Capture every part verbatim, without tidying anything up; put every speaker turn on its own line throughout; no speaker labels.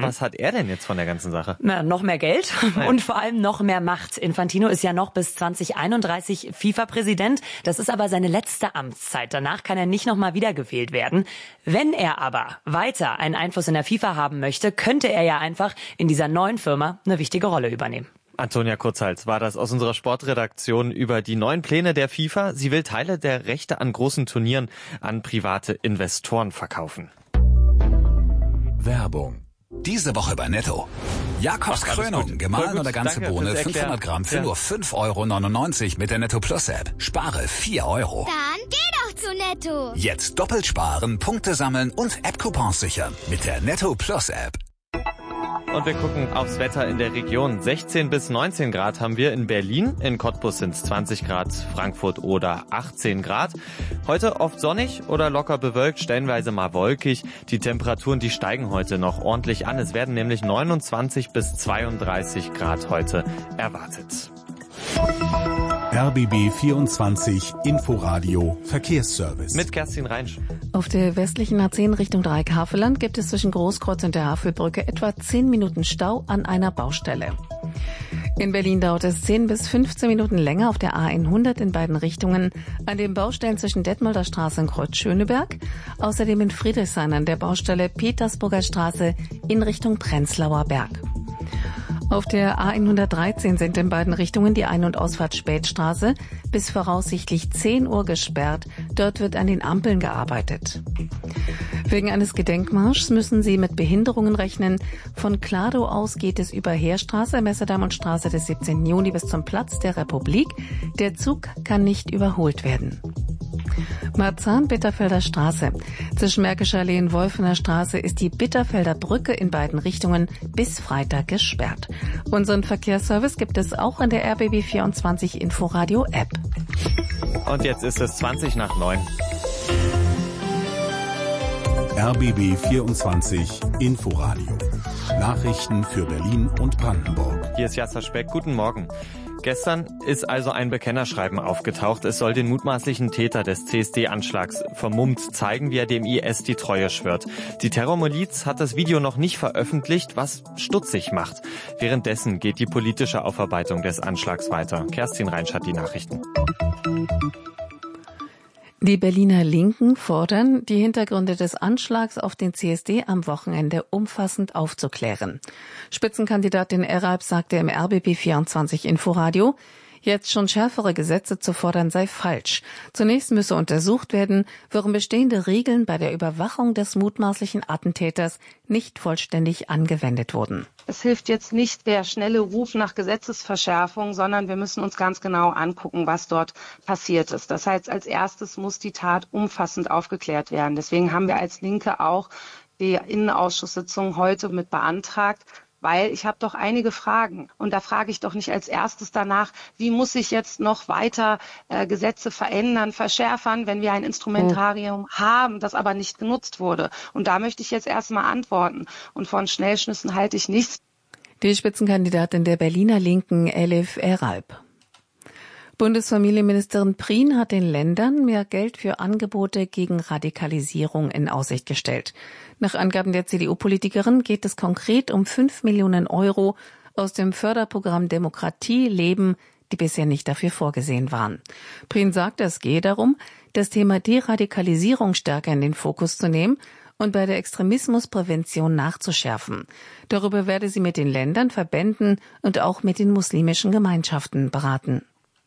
Was hat er denn jetzt von der ganzen Sache?
Na, noch mehr Geld
Nein.
und vor allem noch mehr Macht. Infantino ist ja noch bis zwanzig einunddreißig FIFA-Präsident. Das ist aber seine letzte Amtszeit. Danach kann er nicht nochmal wiedergewählt werden. Wenn er aber weiter einen Einfluss in der FIFA haben möchte, könnte er ja einfach in dieser neuen Firma eine wichtige Rolle übernehmen.
Antonia Kurzhals war das aus unserer Sportredaktion über die neuen Pläne der FIFA. Sie will Teile der Rechte an großen Turnieren an private Investoren verkaufen.
Werbung. Diese Woche bei Netto. Jakobs
Ach, alles
Krönung,
gut.
gemahlen
Voll gut.
oder ganze
Danke
Bohne,
fürs Erklären.
fünfhundert Gramm für
Ja.
nur fünf Euro neunundneunzig mit der Netto Plus App. Spare vier Euro.
Dann geh doch zu Netto.
Jetzt doppelt sparen, Punkte sammeln und App-Coupons sichern mit der Netto Plus App.
Und wir gucken aufs Wetter in der Region. sechzehn bis neunzehn Grad haben wir in Berlin. In Cottbus sind es zwanzig Grad, Frankfurt oder achtzehn Grad. Heute oft sonnig oder locker bewölkt, stellenweise mal wolkig. Die Temperaturen, die steigen heute noch ordentlich an. Es werden nämlich neunundzwanzig bis zweiunddreißig Grad heute erwartet.
R B B vierundzwanzig Inforadio Verkehrsservice.
Mit Kerstin Reinsch.
Auf der westlichen A zehn Richtung Dreieck-Havelland gibt es zwischen Großkreuz und der Havelbrücke etwa zehn Minuten Stau an einer Baustelle. In Berlin dauert es zehn bis fünfzehn Minuten länger auf der A hundert in beiden Richtungen an den Baustellen zwischen Detmolder Straße und Kreuz-Schöneberg. Außerdem in Friedrichshain an der Baustelle Petersburger Straße in Richtung Prenzlauer Berg. Auf der A hundertdreizehn sind in beiden Richtungen die Ein- und Ausfahrt Spätstraße bis voraussichtlich zehn Uhr gesperrt. Dort wird an den Ampeln gearbeitet. Wegen eines Gedenkmarschs müssen Sie mit Behinderungen rechnen. Von Kladow aus geht es über Heerstraße, Messedamm und Straße des siebzehnten Juni bis zum Platz der Republik. Der Zug kann nicht überholt werden. Marzahn-Bitterfelder Straße. Zwischen Märkischer Allee und Wolfener Straße ist die Bitterfelder Brücke in beiden Richtungen bis Freitag gesperrt. Unseren Verkehrsservice gibt es auch in der R B B vierundzwanzig Inforadio App.
Und jetzt ist es zwanzig nach neun.
R B B vierundzwanzig Inforadio. Nachrichten für Berlin und Brandenburg.
Hier ist Jasser Speck. Guten Morgen. Gestern ist also ein Bekennerschreiben aufgetaucht. Es soll den mutmaßlichen Täter des C S D-Anschlags vermummt zeigen, wie er dem I S die Treue schwört. Die Terrormiliz hat das Video noch nicht veröffentlicht, was stutzig macht. Währenddessen geht die politische Aufarbeitung des Anschlags weiter. Kerstin Reinsch hat die Nachrichten.
Die Berliner Linken fordern, die Hintergründe des Anschlags auf den C S D am Wochenende umfassend aufzuklären. Spitzenkandidatin Eralb sagte im R B B vierundzwanzig Inforadio, jetzt schon schärfere Gesetze zu fordern sei falsch. Zunächst müsse untersucht werden, warum bestehende Regeln bei der Überwachung des mutmaßlichen Attentäters nicht vollständig angewendet wurden.
Es hilft jetzt nicht der schnelle Ruf nach Gesetzesverschärfung, sondern wir müssen uns ganz genau angucken, was dort passiert ist. Das heißt, als erstes muss die Tat umfassend aufgeklärt werden. Deswegen haben wir als Linke auch die Innenausschusssitzung heute mit beantragt, weil ich habe doch einige Fragen. Und da frage ich doch nicht als erstes danach, wie muss ich jetzt noch weiter äh, Gesetze verändern, verschärfern, wenn wir ein Instrumentarium mhm. haben, das aber nicht genutzt wurde. Und da möchte ich jetzt erstmal antworten. Und von Schnellschnüssen halte ich nichts.
Die Spitzenkandidatin der Berliner Linken, Elif Eralb. Bundesfamilienministerin Prien hat den Ländern mehr Geld für Angebote gegen Radikalisierung in Aussicht gestellt. Nach Angaben der C D U-Politikerin geht es konkret um fünf Millionen Euro aus dem Förderprogramm Demokratie leben, die bisher nicht dafür vorgesehen waren. Prien sagt, es gehe darum, das Thema Deradikalisierung stärker in den Fokus zu nehmen und bei der Extremismusprävention nachzuschärfen. Darüber werde sie mit den Ländern, Verbänden und auch mit den muslimischen Gemeinschaften beraten.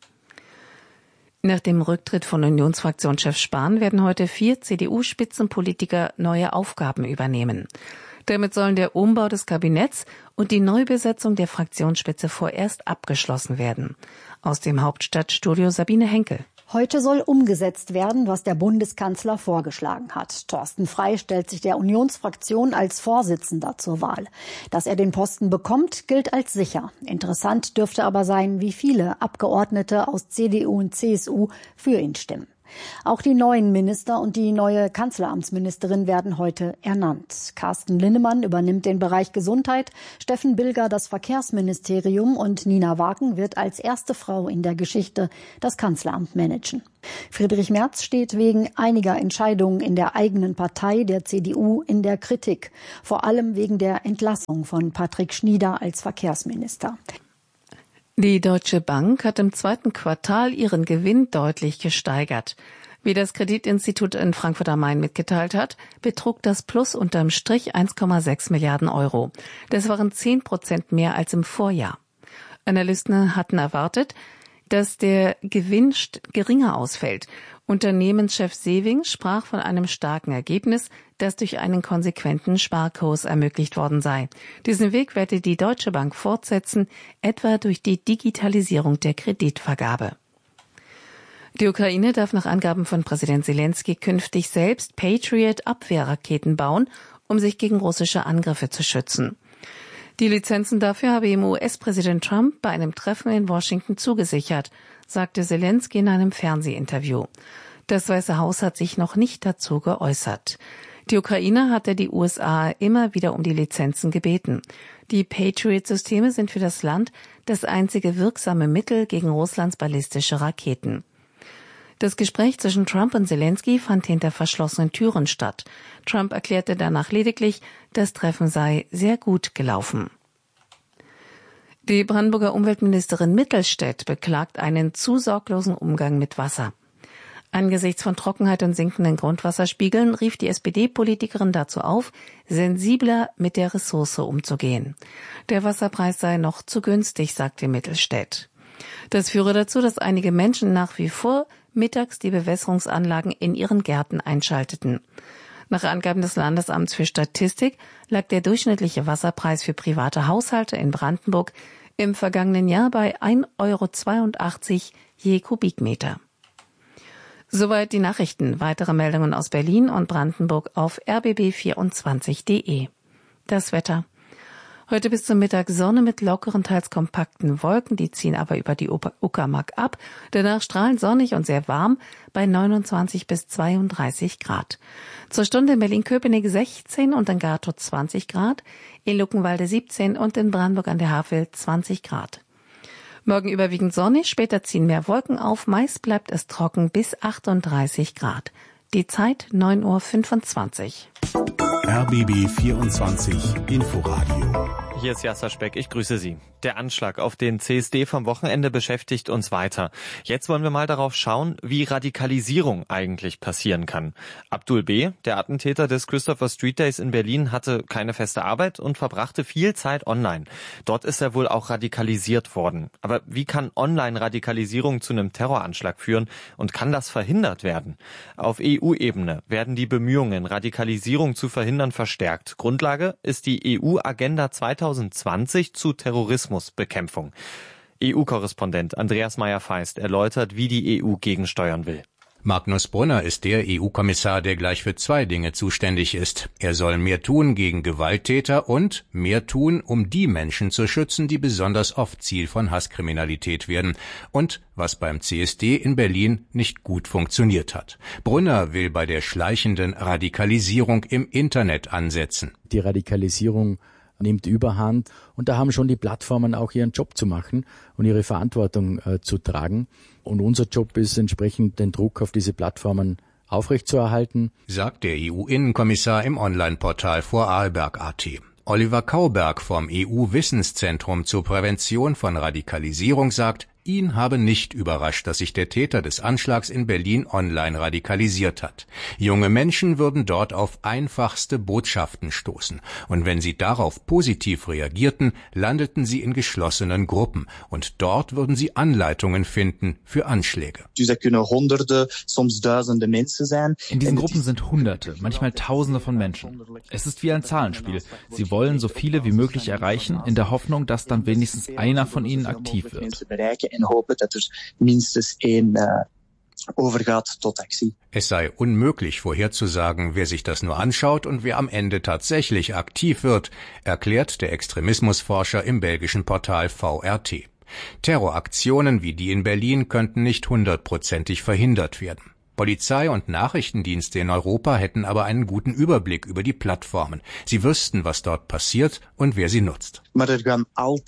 Nach dem Rücktritt von Unionsfraktionschef Spahn werden heute vier C D U-Spitzenpolitiker neue Aufgaben übernehmen. Damit sollen der Umbau des Kabinetts und die Neubesetzung der Fraktionsspitze vorerst abgeschlossen werden. Aus dem Hauptstadtstudio Sabine Henkel.
Heute soll umgesetzt werden, was der Bundeskanzler vorgeschlagen hat. Thorsten Frey stellt sich der Unionsfraktion als Vorsitzender zur Wahl. Dass er den Posten bekommt, gilt als sicher. Interessant dürfte aber sein, wie viele Abgeordnete aus C D U und C S U für ihn stimmen. Auch die neuen Minister und die neue Kanzleramtsministerin werden heute ernannt. Carsten Linnemann übernimmt den Bereich Gesundheit, Steffen Bilger das Verkehrsministerium und Nina Wagen wird als erste Frau in der Geschichte das Kanzleramt managen. Friedrich Merz steht wegen einiger Entscheidungen in der eigenen Partei, der C D U, in der Kritik. Vor allem wegen der Entlassung von Patrick Schnieder als Verkehrsminister.
Die Deutsche Bank hat im zweiten Quartal ihren Gewinn deutlich gesteigert. Wie das Kreditinstitut in Frankfurt am Main mitgeteilt hat, betrug das Plus unterm Strich eins Komma sechs Milliarden Euro. Das waren zehn Prozent mehr als im Vorjahr. Analysten hatten erwartet, dass der Gewinn geringer ausfällt. Unternehmenschef Sewing sprach von einem starken Ergebnis, das durch einen konsequenten Sparkurs ermöglicht worden sei. Diesen Weg werde die Deutsche Bank fortsetzen, etwa durch die Digitalisierung der Kreditvergabe. Die Ukraine darf nach Angaben von Präsident Zelensky künftig selbst Patriot-Abwehrraketen bauen, um sich gegen russische Angriffe zu schützen. Die Lizenzen dafür habe ihm U S-Präsident Trump bei einem Treffen in Washington zugesichert, sagte Zelensky in einem Fernsehinterview. Das Weiße Haus hat sich noch nicht dazu geäußert. Die Ukraine hatte die U S A immer wieder um die Lizenzen gebeten. Die Patriot-Systeme sind für das Land das einzige wirksame Mittel gegen Russlands ballistische Raketen. Das Gespräch zwischen Trump und Zelensky fand hinter verschlossenen Türen statt. Trump erklärte danach lediglich, das Treffen sei sehr gut gelaufen. Die Brandenburger Umweltministerin Mittelstädt beklagt einen zu sorglosen Umgang mit Wasser. Angesichts von Trockenheit und sinkenden Grundwasserspiegeln rief die S P D-Politikerin dazu auf, sensibler mit der Ressource umzugehen. Der Wasserpreis sei noch zu günstig, sagte Mittelstädt. Das führe dazu, dass einige Menschen nach wie vor mittags die Bewässerungsanlagen in ihren Gärten einschalteten. Nach Angaben des Landesamts für Statistik lag der durchschnittliche Wasserpreis für private Haushalte in Brandenburg im vergangenen Jahr bei ein Euro zweiundachtzig je Kubikmeter. Soweit die Nachrichten. Weitere Meldungen aus Berlin und Brandenburg auf r b b vierundzwanzig punkt d e. Das Wetter. Heute bis zum Mittag Sonne mit lockeren, teils kompakten Wolken, die ziehen aber über die Uckermark ab. Danach strahlend sonnig und sehr warm bei neunundzwanzig bis zweiunddreißig Grad. Zur Stunde in Berlin-Köpenick sechzehn und in Gatow zwanzig Grad, in Luckenwalde siebzehn und in Brandenburg an der Havel zwanzig Grad. Morgen überwiegend sonnig, später ziehen mehr Wolken auf, meist bleibt es trocken bis achtunddreißig Grad. Die Zeit neun Uhr fünfundzwanzig.
R B B vierundzwanzig Inforadio.
Hier ist Jasser Speck, ich grüße Sie. Der Anschlag auf den C S D vom Wochenende beschäftigt uns weiter. Jetzt wollen wir mal darauf schauen, wie Radikalisierung eigentlich passieren kann. Abdul B., der Attentäter des Christopher Street Days in Berlin, hatte keine feste Arbeit und verbrachte viel Zeit online. Dort ist er wohl auch radikalisiert worden. Aber wie kann Online-Radikalisierung zu einem Terroranschlag führen und kann das verhindert werden? Auf E U-Ebene werden die Bemühungen, Radikalisierung zu verhindern, verstärkt. Grundlage ist die E U-Agenda zweitausendzwanzig zu Terrorismusbekämpfung. E U-Korrespondent Andreas Meyer-Feist erläutert, wie die E U gegensteuern will.
Magnus Brunner ist der E U-Kommissar, der gleich für zwei Dinge zuständig ist. Er soll mehr tun gegen Gewalttäter und mehr tun, um die Menschen zu schützen, die besonders oft Ziel von Hasskriminalität werden und was beim C S D in Berlin nicht gut funktioniert hat. Brunner will bei der schleichenden Radikalisierung im Internet ansetzen.
Die Radikalisierung nimmt Überhand und da haben schon die Plattformen auch ihren Job zu machen und ihre Verantwortung äh, zu tragen. Und unser Job ist entsprechend, den Druck auf diese Plattformen aufrechtzuerhalten,
sagt der E U-Innenkommissar im Online-Portal Vorarlberg punkt a t. Oliver Kauberg vom E U-Wissenszentrum zur Prävention von Radikalisierung sagt, ihn habe nicht überrascht, dass sich der Täter des Anschlags in Berlin online radikalisiert hat. Junge Menschen würden dort auf einfachste Botschaften stoßen. Und wenn sie darauf positiv reagierten, landeten sie in geschlossenen Gruppen. Und dort würden sie Anleitungen finden für Anschläge.
Diese können Hunderte, soms Tausende Menschen sein.
In diesen Gruppen sind Hunderte, manchmal Tausende von Menschen. Es ist wie ein Zahlenspiel. Sie wollen so viele wie möglich erreichen, in der Hoffnung, dass dann wenigstens einer von ihnen aktiv wird.
En hopen dat er minstens één uh, overgaat tot actie.
Es sei unmöglich vorherzusagen, wer sich das nur anschaut und wer am Ende tatsächlich aktiv wird, erklärt der Extremismusforscher im belgischen Portal V R T. Terroraktionen wie die in Berlin könnten nicht hundertprozentig verhindert werden. Polizei und Nachrichtendienste in Europa hätten aber einen guten Überblick über die Plattformen. Sie wüssten, was dort passiert und wer sie nutzt.
Wir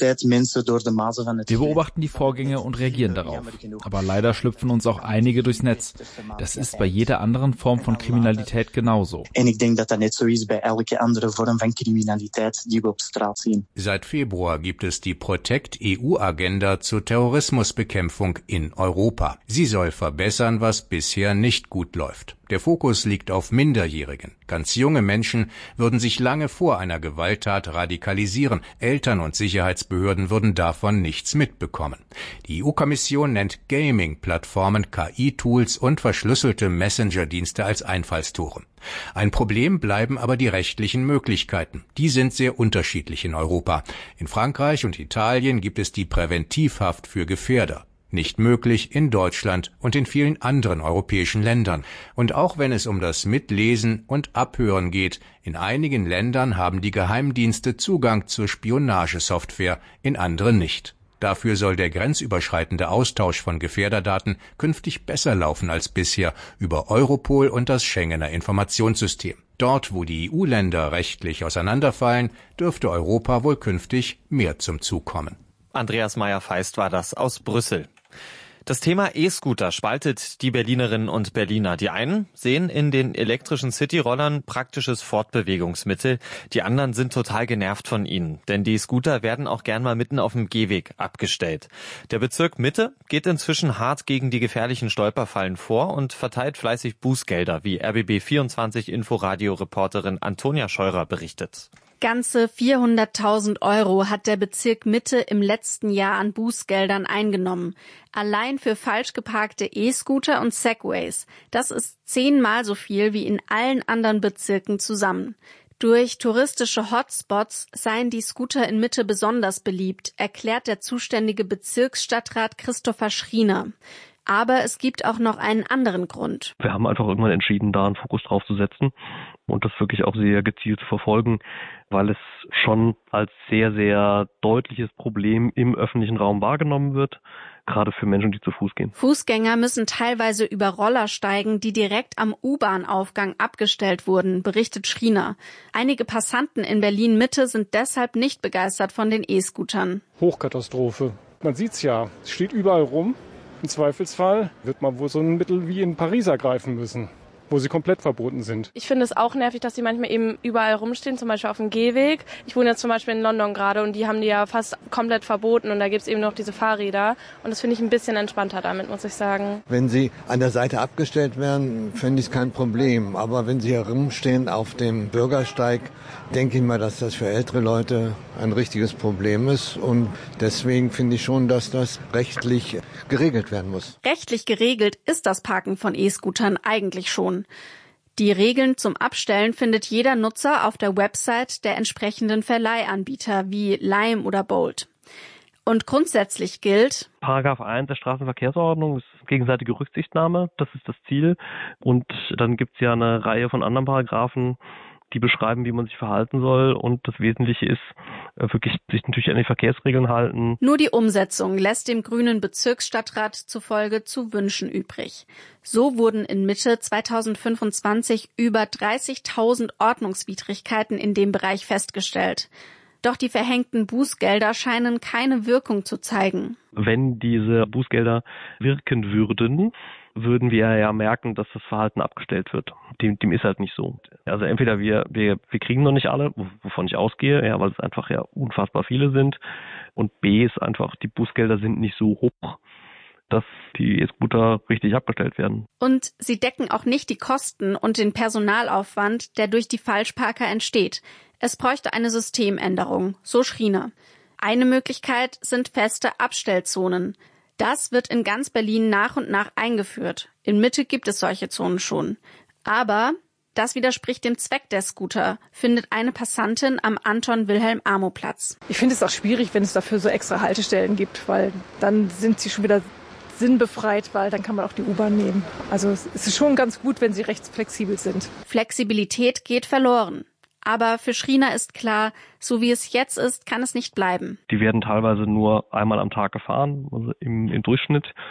beobachten die Vorgänge und reagieren darauf. Aber leider schlüpfen uns auch einige durchs Netz. Das ist bei jeder anderen Form von Kriminalität genauso.
En ik denk dat dat net zo is bij elke andere vorm van criminaliteit die we op straat zien.
Seit Februar gibt es die Protect-E U-Agenda zur Terrorismusbekämpfung in Europa. Sie soll verbessern, was bisher nicht gut läuft. Der Fokus liegt auf Minderjährigen. Ganz junge Menschen würden sich lange vor einer Gewalttat radikalisieren. Eltern und Sicherheitsbehörden würden davon nichts mitbekommen. Die E U-Kommission nennt Gaming-Plattformen, K I-Tools und verschlüsselte Messenger-Dienste als Einfallstore. Ein Problem bleiben aber die rechtlichen Möglichkeiten. Die sind sehr unterschiedlich in Europa. In Frankreich und Italien gibt es die Präventivhaft für Gefährder. Nicht möglich in Deutschland und in vielen anderen europäischen Ländern. Und auch wenn es um das Mitlesen und Abhören geht, in einigen Ländern haben die Geheimdienste Zugang zur Spionagesoftware, in anderen nicht. Dafür soll der grenzüberschreitende Austausch von Gefährderdaten künftig besser laufen als bisher über Europol und das Schengener Informationssystem. Dort, wo die E U-Länder rechtlich auseinanderfallen, dürfte Europa wohl künftig mehr zum Zug kommen.
Andreas Meyer-Feist war das aus Brüssel. Das Thema E-Scooter spaltet die Berlinerinnen und Berliner. Die einen sehen in den elektrischen Cityrollern praktisches Fortbewegungsmittel. Die anderen sind total genervt von ihnen. Denn die Scooter werden auch gern mal mitten auf dem Gehweg abgestellt. Der Bezirk Mitte geht inzwischen hart gegen die gefährlichen Stolperfallen vor und verteilt fleißig Bußgelder, wie R B B vierundzwanzig Inforadio-Reporterin Antonia Scheurer berichtet.
Ganze vierhunderttausend Euro hat der Bezirk Mitte im letzten Jahr an Bußgeldern eingenommen. Allein für falsch geparkte E-Scooter und Segways. Das ist zehnmal so viel wie in allen anderen Bezirken zusammen. Durch touristische Hotspots seien die Scooter in Mitte besonders beliebt, erklärt der zuständige Bezirksstadtrat Christopher Schriener. Aber es gibt auch noch einen anderen Grund.
Wir haben einfach irgendwann entschieden, da einen Fokus drauf zu setzen und das wirklich auch sehr gezielt zu verfolgen, weil es schon als sehr, sehr deutliches Problem im öffentlichen Raum wahrgenommen wird, gerade für Menschen, die zu Fuß gehen.
Fußgänger müssen teilweise über Roller steigen, die direkt am U-Bahn-Aufgang abgestellt wurden, berichtet Schriener. Einige Passanten in Berlin-Mitte sind deshalb nicht begeistert von den E-Scootern.
Hochkatastrophe. Man sieht's ja, es steht überall rum. Im Zweifelsfall wird man wohl so ein Mittel wie in Paris ergreifen müssen, wo sie komplett verboten sind.
Ich finde es auch nervig, dass die manchmal eben überall rumstehen, zum Beispiel auf dem Gehweg. Ich wohne jetzt zum Beispiel in London gerade und die haben die ja fast komplett verboten und da gibt es eben noch diese Fahrräder und das finde ich ein bisschen entspannter damit, muss ich sagen.
Wenn sie an der Seite abgestellt werden, fände ich es kein Problem. Aber wenn sie herumstehen auf dem Bürgersteig, denke ich mal, dass das für ältere Leute ein richtiges Problem ist und deswegen finde ich schon, dass das rechtlich geregelt werden muss.
Rechtlich geregelt ist das Parken von E-Scootern eigentlich schon. Die Regeln zum Abstellen findet jeder Nutzer auf der Website der entsprechenden Verleihanbieter wie Lime oder Bolt. Und grundsätzlich gilt:
Paragraph eins der Straßenverkehrsordnung ist gegenseitige Rücksichtnahme, das ist das Ziel. Und dann gibt es ja eine Reihe von anderen Paragraphen, die beschreiben, wie man sich verhalten soll. Und das Wesentliche ist, wirklich sich natürlich an die Verkehrsregeln halten.
Nur die Umsetzung lässt dem grünen Bezirksstadtrat zufolge zu wünschen übrig. So wurden in Mitte zweitausendfünfundzwanzig über dreißigtausend Ordnungswidrigkeiten in dem Bereich festgestellt. Doch die verhängten Bußgelder scheinen keine Wirkung zu zeigen.
Wenn diese Bußgelder wirken würden, würden wir ja merken, dass das Verhalten abgestellt wird. Dem, dem ist halt nicht so. Also entweder wir, wir, wir kriegen noch nicht alle, wovon ich ausgehe, ja, weil es einfach ja unfassbar viele sind. Und B ist einfach, die Bußgelder sind nicht so hoch, dass die E-Scooter richtig abgestellt werden.
Und sie decken auch nicht die Kosten und den Personalaufwand, der durch die Falschparker entsteht. Es bräuchte eine Systemänderung, so Schriener. Eine Möglichkeit sind feste Abstellzonen. Das wird in ganz Berlin nach und nach eingeführt. In Mitte gibt es solche Zonen schon. Aber das widerspricht dem Zweck der Scooter, findet eine Passantin am Anton-Wilhelm-Amo-Platz.
Ich finde es auch schwierig, wenn es dafür so extra Haltestellen gibt, weil dann sind sie schon wieder sinnbefreit, weil dann kann man auch die U-Bahn nehmen. Also es ist schon ganz gut, wenn sie recht flexibel sind.
Flexibilität geht verloren. Aber für Schriener ist klar, so wie es jetzt ist, kann es nicht bleiben.
Die werden teilweise nur einmal am Tag gefahren, also im, im Durchschnitt.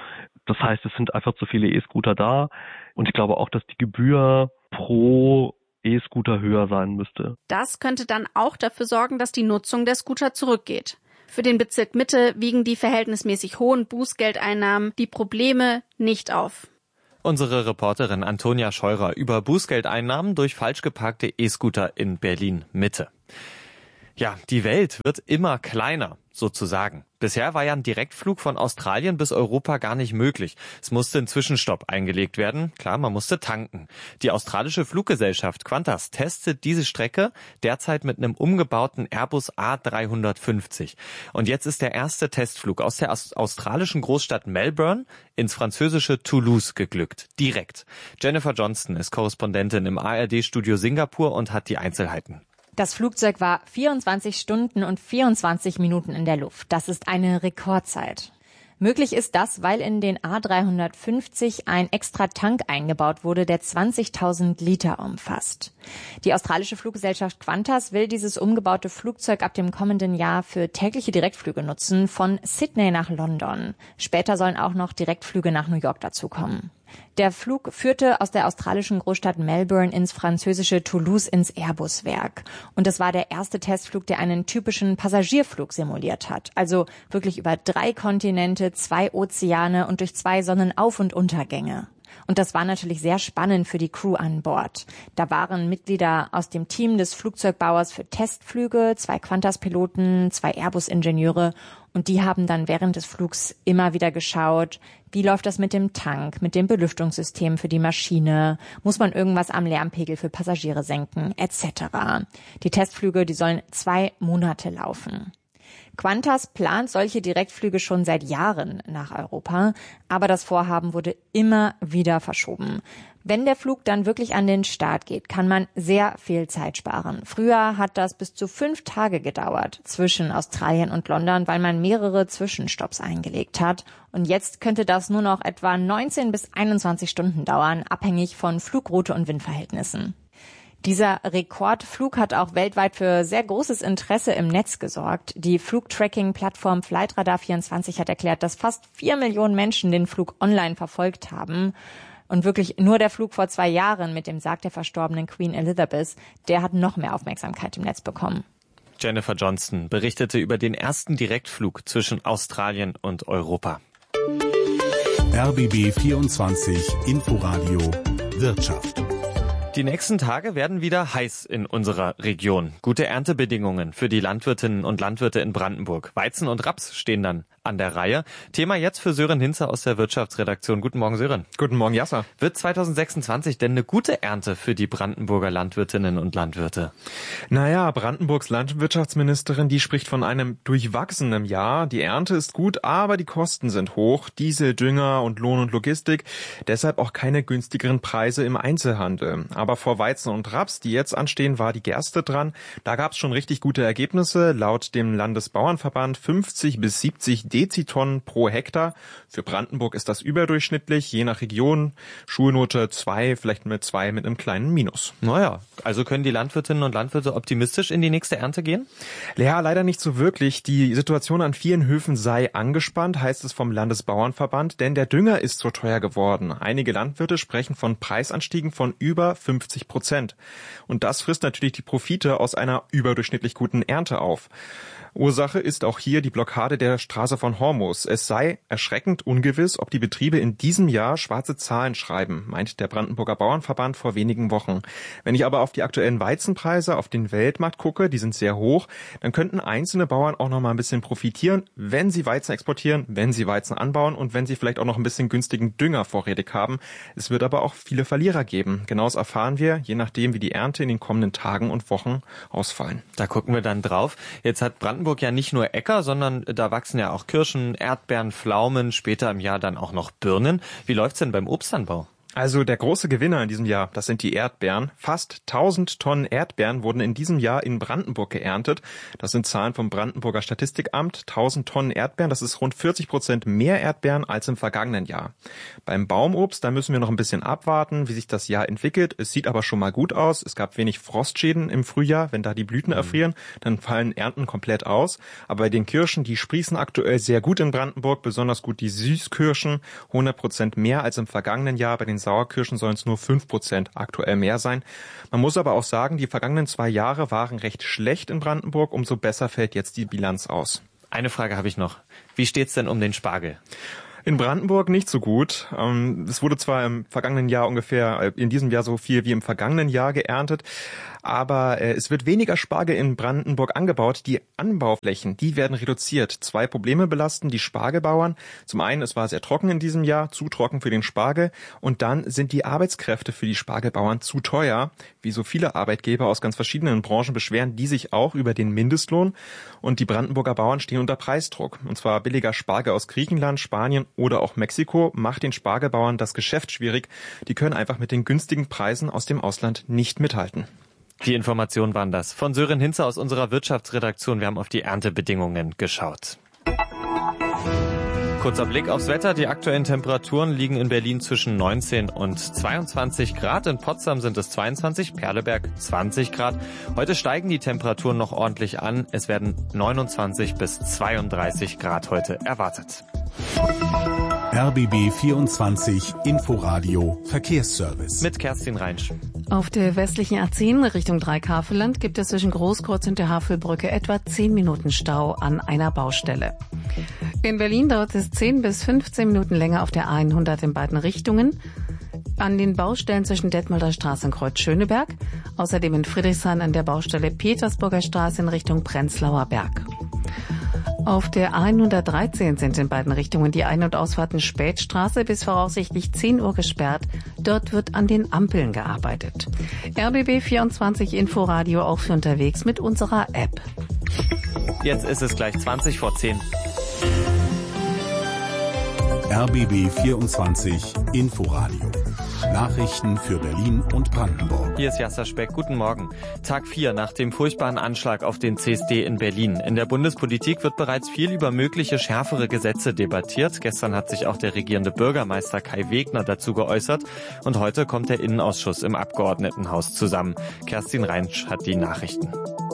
Das heißt, es sind einfach zu viele E-Scooter da. Und ich glaube auch, dass die Gebühr pro E-Scooter höher sein müsste.
Das könnte dann auch dafür sorgen, dass die Nutzung der Scooter zurückgeht. Für den Bezirk Mitte wiegen die verhältnismäßig hohen Bußgeldeinnahmen die Probleme nicht auf.
Unsere Reporterin Antonia Scheurer über Bußgeldeinnahmen durch falsch geparkte E-Scooter in Berlin Mitte. Ja, die Welt wird immer kleiner, sozusagen. Bisher war ja ein Direktflug von Australien bis Europa gar nicht möglich. Es musste ein Zwischenstopp eingelegt werden. Klar, man musste tanken. Die australische Fluggesellschaft Qantas testet diese Strecke derzeit mit einem umgebauten Airbus A dreihundertfünfzig. Und jetzt ist der erste Testflug aus der australischen Großstadt Melbourne ins französische Toulouse geglückt. Direkt. Jennifer Johnston ist Korrespondentin im A R D-Studio Singapur und hat die Einzelheiten.
Das Flugzeug war vierundzwanzig Stunden und vierundzwanzig Minuten in der Luft. Das ist eine Rekordzeit. Möglich ist das, weil in den A dreihundertfünfzig ein extra Tank eingebaut wurde, der zwanzigtausend Liter umfasst. Die australische Fluggesellschaft Qantas will dieses umgebaute Flugzeug ab dem kommenden Jahr für tägliche Direktflüge nutzen, von Sydney nach London. Später sollen auch noch Direktflüge nach New York dazukommen. Der Flug führte aus der australischen Großstadt Melbourne ins französische Toulouse ins Airbus-Werk. Und das war der erste Testflug, der einen typischen Passagierflug simuliert hat. Also wirklich über drei Kontinente, zwei Ozeane und durch zwei Sonnenauf- und Untergänge. Und das war natürlich sehr spannend für die Crew an Bord. Da waren Mitglieder aus dem Team des Flugzeugbauers für Testflüge, zwei Qantas-Piloten, zwei Airbus-Ingenieure. Und die haben dann während des Flugs immer wieder geschaut, wie läuft das mit dem Tank, mit dem Belüftungssystem für die Maschine, muss man irgendwas am Lärmpegel für Passagiere senken, et cetera. Die Testflüge, die sollen zwei Monate laufen. Qantas plant solche Direktflüge schon seit Jahren nach Europa, aber das Vorhaben wurde immer wieder verschoben. Wenn der Flug dann wirklich an den Start geht, kann man sehr viel Zeit sparen. Früher hat das bis zu fünf Tage gedauert zwischen Australien und London, weil man mehrere Zwischenstopps eingelegt hat. Und jetzt könnte das nur noch etwa neunzehn bis einundzwanzig Stunden dauern, abhängig von Flugroute und Windverhältnissen. Dieser Rekordflug hat auch weltweit für sehr großes Interesse im Netz gesorgt. Die Flugtracking-Plattform Flightradar vierundzwanzig hat erklärt, dass fast vier Millionen Menschen den Flug online verfolgt haben. Und wirklich nur der Flug vor zwei Jahren mit dem Sarg der verstorbenen Queen Elizabeth, der hat noch mehr Aufmerksamkeit im Netz bekommen.
Jennifer Johnston berichtete über den ersten Direktflug zwischen Australien und Europa.
R B B vierundzwanzig Inforadio Wirtschaft.
Die nächsten Tage werden wieder heiß in unserer Region. Gute Erntebedingungen für die Landwirtinnen und Landwirte in Brandenburg. Weizen und Raps stehen dann an der Reihe. Thema jetzt für Sören Hinze aus der Wirtschaftsredaktion. Guten Morgen, Sören.
Guten Morgen, Jasser.
Wird zweitausendsechsundzwanzig denn eine gute Ernte für die Brandenburger Landwirtinnen und Landwirte?
Naja, Brandenburgs Landwirtschaftsministerin, die spricht von einem durchwachsenen Jahr. Die Ernte ist gut, aber die Kosten sind hoch. Diesel, Dünger und Lohn und Logistik. Deshalb auch keine günstigeren Preise im Einzelhandel. Aber vor Weizen und Raps, die jetzt anstehen, war die Gerste dran. Da gab es schon richtig gute Ergebnisse. Laut dem Landesbauernverband fünfzig bis siebzig Dezitonnen pro Hektar. Für Brandenburg ist das überdurchschnittlich, je nach Region. Schulnote zwei, vielleicht mit zwei mit einem kleinen Minus.
Naja, also können die Landwirtinnen und Landwirte optimistisch in die nächste Ernte gehen?
Ja, leider nicht so wirklich. Die Situation an vielen Höfen sei angespannt, heißt es vom Landesbauernverband, denn der Dünger ist so teuer geworden. Einige Landwirte sprechen von Preisanstiegen von über fünfzig Prozent. Und das frisst natürlich die Profite aus einer überdurchschnittlich guten Ernte auf. Ursache ist auch hier die Blockade der Straße von Hormuz. Es sei erschreckend ungewiss, ob die Betriebe in diesem Jahr schwarze Zahlen schreiben, meint der Brandenburger Bauernverband vor wenigen Wochen. Wenn ich aber auf die aktuellen Weizenpreise auf den Weltmarkt gucke, die sind sehr hoch, dann könnten einzelne Bauern auch noch mal ein bisschen profitieren, wenn sie Weizen exportieren, wenn sie Weizen anbauen und wenn sie vielleicht auch noch ein bisschen günstigen Dünger vorrätig haben. Es wird aber auch viele Verlierer geben. Genaues erfahren wir, je nachdem, wie die Ernte in den kommenden Tagen und Wochen ausfallen.
Da gucken wir dann drauf. Jetzt hat Brandenburg Brandenburg ja nicht nur Äcker, sondern da wachsen ja auch Kirschen, Erdbeeren, Pflaumen, später im Jahr dann auch noch Birnen. Wie läuft's denn beim Obstanbau?
Also der große Gewinner in diesem Jahr, das sind die Erdbeeren. Fast tausend Tonnen Erdbeeren wurden in diesem Jahr in Brandenburg geerntet. Das sind Zahlen vom Brandenburger Statistikamt. tausend Tonnen Erdbeeren, das ist rund vierzig Prozent mehr Erdbeeren als im vergangenen Jahr. Beim Baumobst, da müssen wir noch ein bisschen abwarten, wie sich das Jahr entwickelt. Es sieht aber schon mal gut aus. Es gab wenig Frostschäden im Frühjahr. Wenn da die Blüten erfrieren, dann fallen Ernten komplett aus. Aber bei den Kirschen, die sprießen aktuell sehr gut in Brandenburg, besonders gut die Süßkirschen, hundert Prozent mehr als im vergangenen Jahr. Bei den Sauerkirschen sollen es nur fünf Prozent aktuell mehr sein. Man muss aber auch sagen, die vergangenen zwei Jahre waren recht schlecht in Brandenburg. Umso besser fällt jetzt die Bilanz aus.
Eine Frage habe ich noch. Wie steht's denn um den Spargel?
In Brandenburg nicht so gut. Es wurde zwar im vergangenen Jahr ungefähr, in diesem Jahr so viel wie im vergangenen Jahr geerntet, aber es wird weniger Spargel in Brandenburg angebaut. Die Anbauflächen, die werden reduziert. Zwei Probleme belasten die Spargelbauern. Zum einen, es war sehr trocken in diesem Jahr, zu trocken für den Spargel. Und dann sind die Arbeitskräfte für die Spargelbauern zu teuer. Wie so viele Arbeitgeber aus ganz verschiedenen Branchen beschweren die sich auch über den Mindestlohn. Und die Brandenburger Bauern stehen unter Preisdruck. Und zwar billiger Spargel aus Griechenland, Spanien oder auch Mexiko macht den Spargelbauern das Geschäft schwierig. Die können einfach mit den günstigen Preisen aus dem Ausland nicht mithalten.
Die Informationen waren das von Sören Hinze aus unserer Wirtschaftsredaktion. Wir haben auf die Erntebedingungen geschaut. Kurzer Blick aufs Wetter. Die aktuellen Temperaturen liegen in Berlin zwischen neunzehn und zweiundzwanzig Grad. In Potsdam sind es zweiundzwanzig, Perleberg zwanzig Grad. Heute steigen die Temperaturen noch ordentlich an. Es werden neunundzwanzig bis zweiunddreißig Grad heute erwartet.
R B B vierundzwanzig Inforadio Verkehrsservice.
Mit Kerstin Reinsch.
Auf der westlichen A zehn Richtung Dreieck-Havelland gibt es zwischen Großkreuz und der Havelbrücke etwa zehn Minuten Stau an einer Baustelle. In Berlin dauert es zehn bis fünfzehn Minuten länger auf der A hundert in beiden Richtungen. An den Baustellen zwischen Detmolder Straße und Kreuz Schöneberg. Außerdem in Friedrichshain an der Baustelle Petersburger Straße in Richtung Prenzlauer Berg. Auf der A hundertdreizehn sind in beiden Richtungen die Ein- und Ausfahrten Spätstraße bis voraussichtlich zehn Uhr gesperrt. Dort wird an den Ampeln gearbeitet. R B B vierundzwanzig Inforadio auch für unterwegs mit unserer App.
Jetzt ist es gleich zwanzig vor zehn.
R B B vierundzwanzig Inforadio. Nachrichten für Berlin und Brandenburg.
Hier ist Jasser Speck. Guten Morgen. Tag vier nach dem furchtbaren Anschlag auf den C S D in Berlin. In der Bundespolitik wird bereits viel über mögliche schärfere Gesetze debattiert. Gestern hat sich auch der regierende Bürgermeister Kai Wegner dazu geäußert. Und heute kommt der Innenausschuss im Abgeordnetenhaus zusammen. Kerstin Reinsch hat die Nachrichten.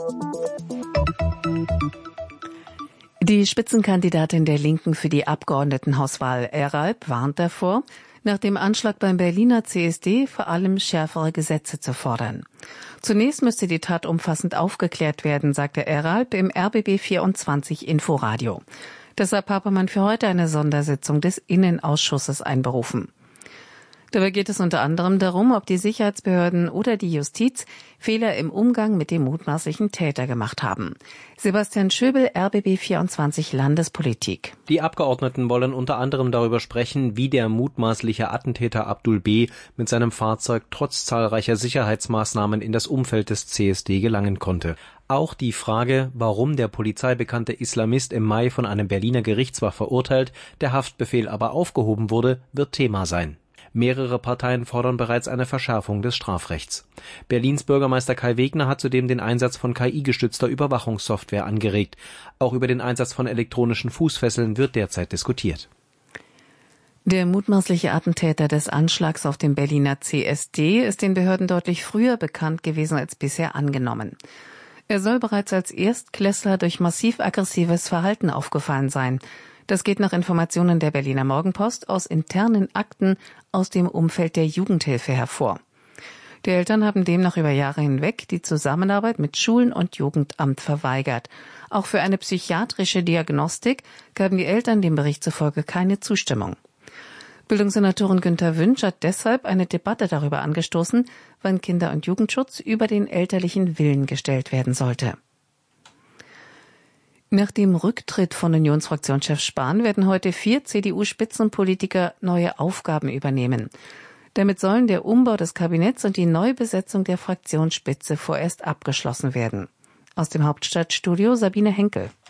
Die Spitzenkandidatin der Linken für die Abgeordnetenhauswahl Eralp warnt davor, nach dem Anschlag beim Berliner C S D vor allem schärfere Gesetze zu fordern. Zunächst müsste die Tat umfassend aufgeklärt werden, sagte Eralp im R B B vierundzwanzig Inforadio. Deshalb habe man für heute eine Sondersitzung des Innenausschusses einberufen. Dabei geht es unter anderem darum, ob die Sicherheitsbehörden oder die Justiz Fehler im Umgang mit dem mutmaßlichen Täter gemacht haben. Sebastian Schöbel, R B B vierundzwanzig Landespolitik.
Die Abgeordneten wollen unter anderem darüber sprechen, wie der mutmaßliche Attentäter Abdul B. mit seinem Fahrzeug trotz zahlreicher Sicherheitsmaßnahmen in das Umfeld des C S D gelangen konnte. Auch die Frage, warum der polizeibekannte Islamist im Mai von einem Berliner Gerichtshof verurteilt, der Haftbefehl aber aufgehoben wurde, wird Thema sein. Mehrere Parteien fordern bereits eine Verschärfung des Strafrechts. Berlins Bürgermeister Kai Wegner hat zudem den Einsatz von K I-gestützter Überwachungssoftware angeregt. Auch über den Einsatz von elektronischen Fußfesseln wird derzeit diskutiert.
Der mutmaßliche Attentäter des Anschlags auf dem Berliner C S D ist den Behörden deutlich früher bekannt gewesen als bisher angenommen. Er soll bereits als Erstklässler durch massiv aggressives Verhalten aufgefallen sein. Das geht nach Informationen der Berliner Morgenpost aus internen Akten aus dem Umfeld der Jugendhilfe hervor. Die Eltern haben demnach über Jahre hinweg die Zusammenarbeit mit Schulen und Jugendamt verweigert. Auch für eine psychiatrische Diagnostik gaben die Eltern dem Bericht zufolge keine Zustimmung. Bildungssenatorin Günther Wünsch hat deshalb eine Debatte darüber angestoßen, wann Kinder- und Jugendschutz über den elterlichen Willen gestellt werden sollte. Nach dem Rücktritt von Unionsfraktionschef Spahn werden heute vier C D U-Spitzenpolitiker neue Aufgaben übernehmen. Damit sollen der Umbau des Kabinetts und die Neubesetzung der Fraktionsspitze vorerst abgeschlossen werden. Aus dem Hauptstadtstudio Sabine Henkel.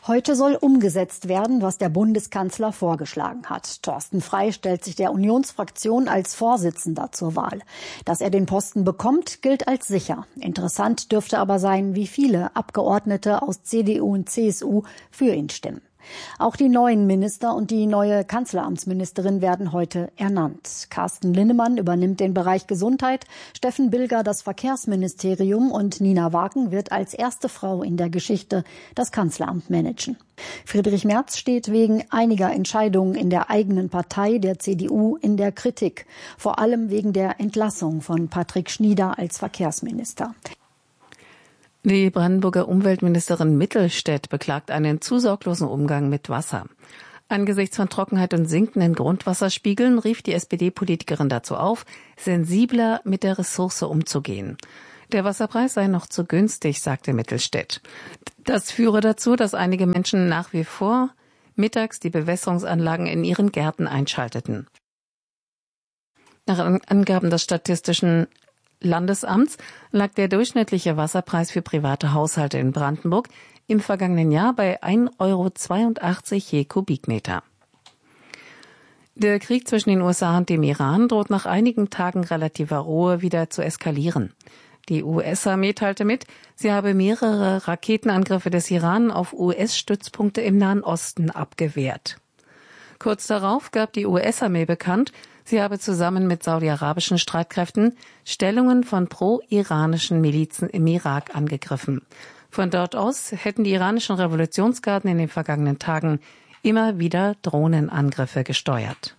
Heute soll umgesetzt werden, was der Bundeskanzler vorgeschlagen hat. Thorsten Frey stellt sich der Unionsfraktion als Vorsitzender zur Wahl. Dass er den Posten bekommt, gilt als sicher. Interessant dürfte aber sein, wie viele Abgeordnete aus C D U und C S U für ihn stimmen. Auch die neuen Minister und die neue Kanzleramtsministerin werden heute ernannt. Carsten Linnemann übernimmt den Bereich Gesundheit, Steffen Bilger das Verkehrsministerium und Nina Wagen wird als erste Frau in der Geschichte das Kanzleramt managen. Friedrich Merz steht wegen einiger Entscheidungen in der eigenen Partei, der C D U, in der Kritik. Vor allem wegen der Entlassung von Patrick Schnieder als Verkehrsminister.
Die Brandenburger Umweltministerin Mittelstädt beklagt einen zu sorglosen Umgang mit Wasser. Angesichts von Trockenheit und sinkenden Grundwasserspiegeln rief die S P D-Politikerin dazu auf, sensibler mit der Ressource umzugehen. Der Wasserpreis sei noch zu günstig, sagte Mittelstädt. Das führe dazu, dass einige Menschen nach wie vor mittags die Bewässerungsanlagen in ihren Gärten einschalteten. Nach Angaben des Statistischen Landesamts lag der durchschnittliche Wasserpreis für private Haushalte in Brandenburg im vergangenen Jahr bei ein Euro zweiundachtzig je Kubikmeter. Der Krieg zwischen den U S A und dem Iran droht nach einigen Tagen relativer Ruhe wieder zu eskalieren. Die U S-Armee teilte mit, sie habe mehrere Raketenangriffe des Iran auf U S-Stützpunkte im Nahen Osten abgewehrt. Kurz darauf gab die U S-Armee bekannt, sie habe zusammen mit saudi-arabischen Streitkräften Stellungen von pro-iranischen Milizen im Irak angegriffen. Von dort aus hätten die iranischen Revolutionsgarden in den vergangenen Tagen immer wieder Drohnenangriffe gesteuert.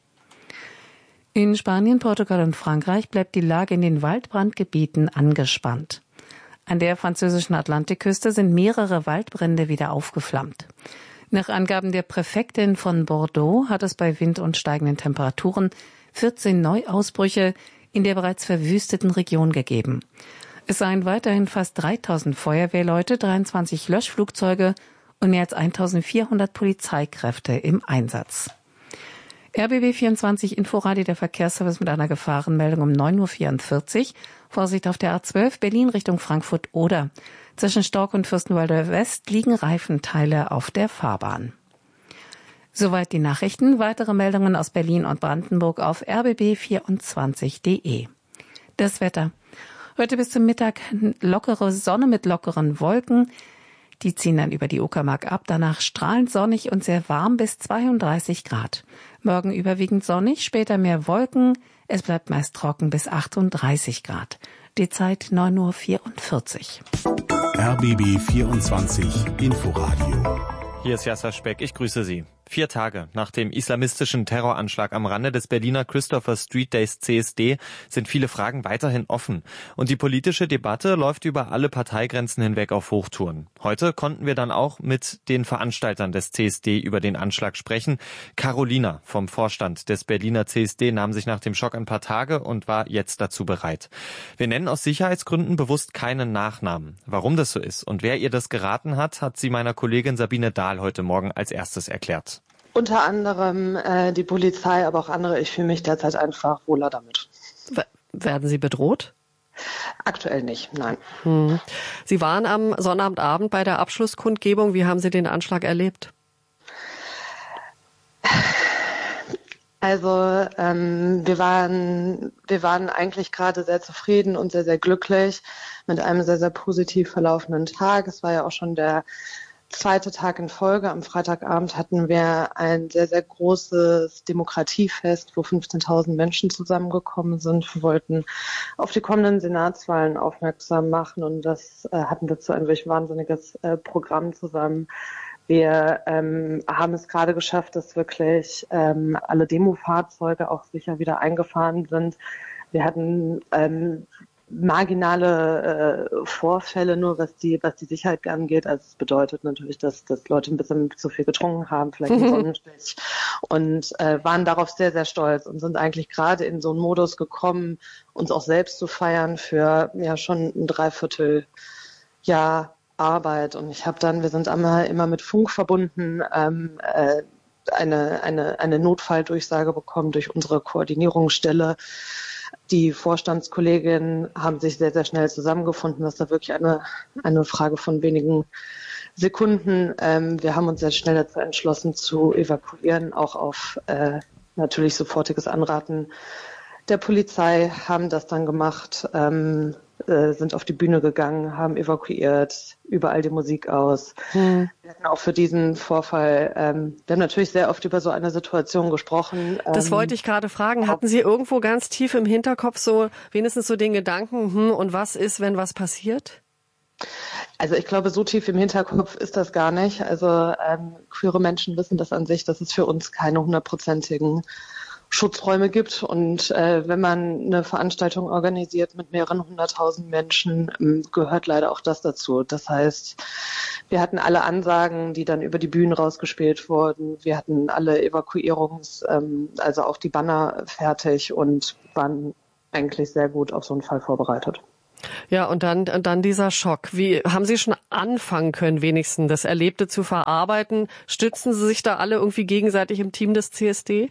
In Spanien, Portugal und Frankreich bleibt die Lage in den Waldbrandgebieten angespannt. An der französischen Atlantikküste sind mehrere Waldbrände wieder aufgeflammt. Nach Angaben der Präfektin von Bordeaux hat es bei Wind und steigenden Temperaturen vierzehn Neuausbrüche in der bereits verwüsteten Region gegeben. Es seien weiterhin fast dreitausend Feuerwehrleute, dreiundzwanzig Löschflugzeuge und mehr als eintausendvierhundert Polizeikräfte im Einsatz. R B B vierundzwanzig Inforadio, der Verkehrsservice mit einer Gefahrenmeldung um neun Uhr vierundvierzig. Vorsicht auf der A zwölf Berlin Richtung Frankfurt-Oder. Zwischen Stork und Fürstenwalder West liegen Reifenteile auf der Fahrbahn. Soweit die Nachrichten. Weitere Meldungen aus Berlin und Brandenburg auf r b b vierundzwanzig punkt de. Das Wetter. Heute bis zum Mittag lockere Sonne mit lockeren Wolken. Die ziehen dann über die Uckermark ab. Danach strahlend sonnig und sehr warm bis zweiunddreißig Grad. Morgen überwiegend sonnig, später mehr Wolken. Es bleibt meist trocken bis achtunddreißig Grad. Die Zeit neun Uhr vierundvierzig.
R B B vierundzwanzig Inforadio.
Hier ist Jasser Speck, ich grüße Sie. Vier Tage nach dem islamistischen Terroranschlag am Rande des Berliner Christopher Street Days C S D sind viele Fragen weiterhin offen. Und die politische Debatte läuft über alle Parteigrenzen hinweg auf Hochtouren. Heute konnten wir dann auch mit den Veranstaltern des C S D über den Anschlag sprechen. Carolina vom Vorstand des Berliner C S D nahm sich nach dem Schock ein paar Tage und war jetzt dazu bereit. Wir nennen aus Sicherheitsgründen bewusst keinen Nachnamen. Warum das so ist und wer ihr das geraten hat, hat sie meiner Kollegin Sabine Dahl heute Morgen als erstes erklärt.
Unter anderem äh, die Polizei, aber auch andere. Ich fühle mich derzeit einfach wohler damit.
Werden Sie bedroht?
Aktuell nicht, nein.
Hm. Sie waren am Sonnabendabend bei der Abschlusskundgebung. Wie haben Sie den Anschlag erlebt?
Also ähm, wir waren wir waren eigentlich gerade sehr zufrieden und sehr, sehr glücklich mit einem sehr, sehr positiv verlaufenden Tag. Es war ja auch schon der zweite Tag in Folge. Am Freitagabend hatten wir ein sehr, sehr großes Demokratiefest, wo fünfzehntausend Menschen zusammengekommen sind. Wir wollten auf die kommenden Senatswahlen aufmerksam machen und das äh, hatten dazu ein wirklich wahnsinniges äh, Programm zusammen. Wir ähm, haben es gerade geschafft, dass wirklich ähm, alle Demofahrzeuge auch sicher wieder eingefahren sind. Wir hatten ähm, marginale äh, Vorfälle nur, was die was die Sicherheit angeht. Also es bedeutet natürlich, dass, dass Leute ein bisschen zu viel getrunken haben, vielleicht einen Sonnenstich und äh, waren darauf sehr, sehr stolz und sind eigentlich gerade in so einen Modus gekommen, uns auch selbst zu feiern für ja schon ein Dreivierteljahr Arbeit. Und ich habe dann, wir sind immer, immer mit Funk verbunden, ähm, äh, eine, eine, eine Notfalldurchsage bekommen durch unsere Koordinierungsstelle. Die Vorstandskolleginnen haben sich sehr, sehr schnell zusammengefunden. Das ist da wirklich eine, eine Frage von wenigen Sekunden. Ähm, wir haben uns sehr schnell dazu entschlossen zu evakuieren, auch auf äh, natürlich sofortiges Anraten der Polizei, haben das dann gemacht, ähm, äh, sind auf die Bühne gegangen, haben evakuiert, überall die Musik aus. Hm. Wir hatten auch für diesen Vorfall, ähm, wir haben natürlich sehr oft über so eine Situation gesprochen.
Das
ähm,
wollte ich gerade fragen. Hatten Sie irgendwo ganz tief im Hinterkopf so wenigstens so den Gedanken, hm, und was ist, wenn was passiert?
Also ich glaube, so tief im Hinterkopf ist das gar nicht. Also ähm, queere Menschen wissen das an sich, dass es für uns keine hundertprozentigen Schutzräume gibt. Und äh, wenn man eine Veranstaltung organisiert mit mehreren hunderttausend Menschen, ähm, gehört leider auch das dazu. Das heißt, wir hatten alle Ansagen, die dann über die Bühnen rausgespielt wurden. Wir hatten alle Evakuierungs-, ähm, also auch die Banner fertig und waren eigentlich sehr gut auf so einen Fall vorbereitet.
Ja, und dann, dann dieser Schock. Wie haben Sie schon anfangen können, wenigstens das Erlebte zu verarbeiten? Stützen Sie sich da alle irgendwie gegenseitig im Team des C S D?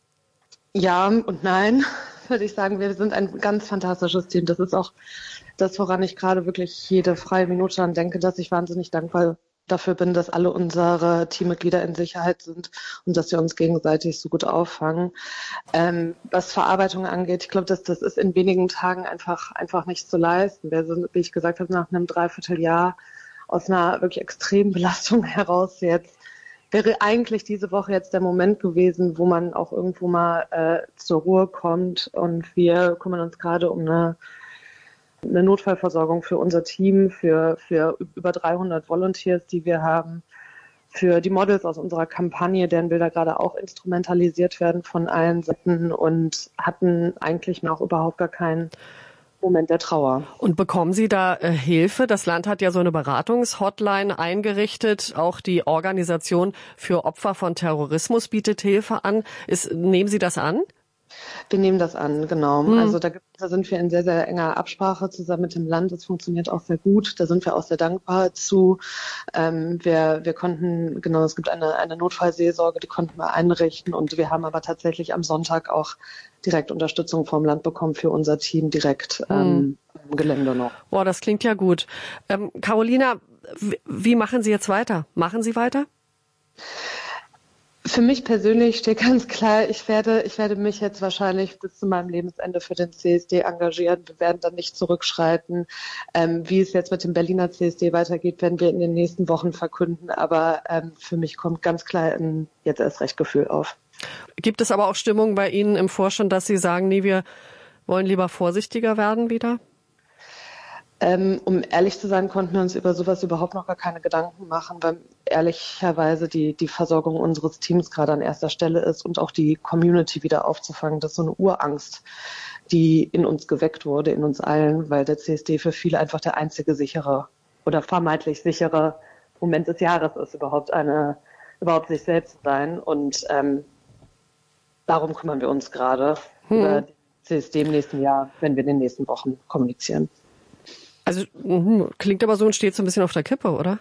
Ja und nein, würde ich sagen. Wir sind ein ganz fantastisches Team. Das ist auch das, woran ich gerade wirklich jede freie Minute an denke, dass ich wahnsinnig dankbar dafür bin, dass alle unsere Teammitglieder in Sicherheit sind und dass wir uns gegenseitig so gut auffangen. Ähm, was Verarbeitung angeht, ich glaube, dass das ist in wenigen Tagen einfach einfach nicht zu leisten. Wir sind, wie ich gesagt habe, nach einem Dreivierteljahr aus einer wirklich extremen Belastung heraus jetzt. Wäre eigentlich diese Woche jetzt der Moment gewesen, wo man auch irgendwo mal äh, zur Ruhe kommt, und wir kümmern uns gerade um eine eine Notfallversorgung für unser Team, für, für über dreihundert Volunteers, die wir haben, für die Models aus unserer Kampagne, deren Bilder gerade auch instrumentalisiert werden von allen Seiten, und hatten eigentlich noch überhaupt gar keinen Moment der Trauer.
Und bekommen Sie da äh, Hilfe? Das Land hat ja so eine Beratungshotline eingerichtet. Auch die Organisation für Opfer von Terrorismus bietet Hilfe an. Ist, nehmen Sie das an?
Wir nehmen das an, genau. Mhm. Also da, gibt, da sind wir in sehr, sehr enger Absprache zusammen mit dem Land. Das funktioniert auch sehr gut. Da sind wir auch sehr dankbar zu. Ähm, wir, wir konnten, genau, es gibt eine, eine Notfallseelsorge, die konnten wir einrichten. Und wir haben aber tatsächlich am Sonntag auch direkt Unterstützung vom Land bekommen für unser Team direkt mhm. ähm, im Gelände noch.
Boah, das klingt ja gut. Ähm, Carolina, wie, wie machen Sie jetzt weiter? Machen Sie weiter?
Für mich persönlich steht ganz klar, ich werde, ich werde mich jetzt wahrscheinlich bis zu meinem Lebensende für den C S D engagieren. Wir werden dann nicht zurückschreiten. Ähm, wie es jetzt mit dem Berliner C S D weitergeht, werden wir in den nächsten Wochen verkünden. Aber ähm, für mich kommt ganz klar ein jetzt erst recht Gefühl auf.
Gibt es aber auch Stimmung bei Ihnen im Vorstand, dass Sie sagen, nee, wir wollen lieber vorsichtiger werden wieder?
Ähm, um ehrlich zu sein, konnten wir uns über sowas überhaupt noch gar keine Gedanken machen, weil ehrlicherweise die, die Versorgung unseres Teams gerade an erster Stelle ist und auch die Community wieder aufzufangen. Das ist so eine Urangst, die in uns geweckt wurde, in uns allen, weil der C S D für viele einfach der einzige sichere oder vermeintlich sichere Moment des Jahres ist, überhaupt eine, überhaupt sich selbst zu sein. Und ähm, darum kümmern wir uns gerade hm. über den C S D im nächsten Jahr, wenn wir in den nächsten Wochen kommunizieren.
Also klingt aber so und steht so ein bisschen auf der Kippe, oder?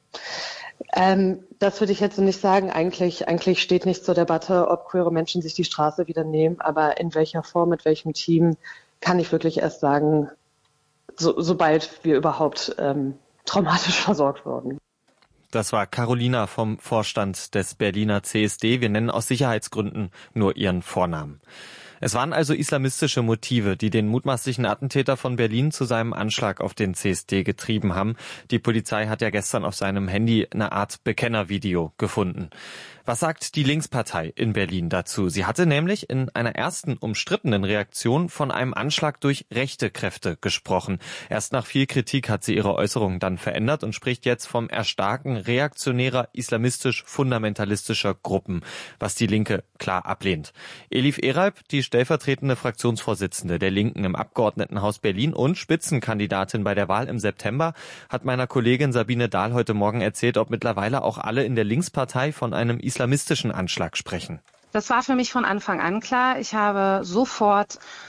Ähm, das würde ich jetzt so nicht sagen. Eigentlich, eigentlich steht nicht zur Debatte, ob queere Menschen sich die Straße wieder nehmen. Aber in welcher Form, mit welchem Team, kann ich wirklich erst sagen, so, sobald wir überhaupt ähm, traumatisch versorgt wurden.
Das war Carolina vom Vorstand des Berliner C S D. Wir nennen aus Sicherheitsgründen nur ihren Vornamen. Es waren also islamistische Motive, die den mutmaßlichen Attentäter von Berlin zu seinem Anschlag auf den C S D getrieben haben. Die Polizei hat ja gestern auf seinem Handy eine Art Bekennervideo gefunden. Was sagt die Linkspartei in Berlin dazu? Sie hatte nämlich in einer ersten umstrittenen Reaktion von einem Anschlag durch rechte Kräfte gesprochen. Erst nach viel Kritik hat sie ihre Äußerungen dann verändert und spricht jetzt vom Erstarken reaktionärer, islamistisch-fundamentalistischer Gruppen, was die Linke klar ablehnt. Elif Eralp, die stellvertretende Fraktionsvorsitzende der Linken im Abgeordnetenhaus Berlin und Spitzenkandidatin bei der Wahl im September, hat meiner Kollegin Sabine Dahl heute Morgen erzählt, ob mittlerweile auch alle in der Linkspartei von einem islamistischen Anschlag sprechen.
Das war für mich von Anfang an klar. Ich habe sofort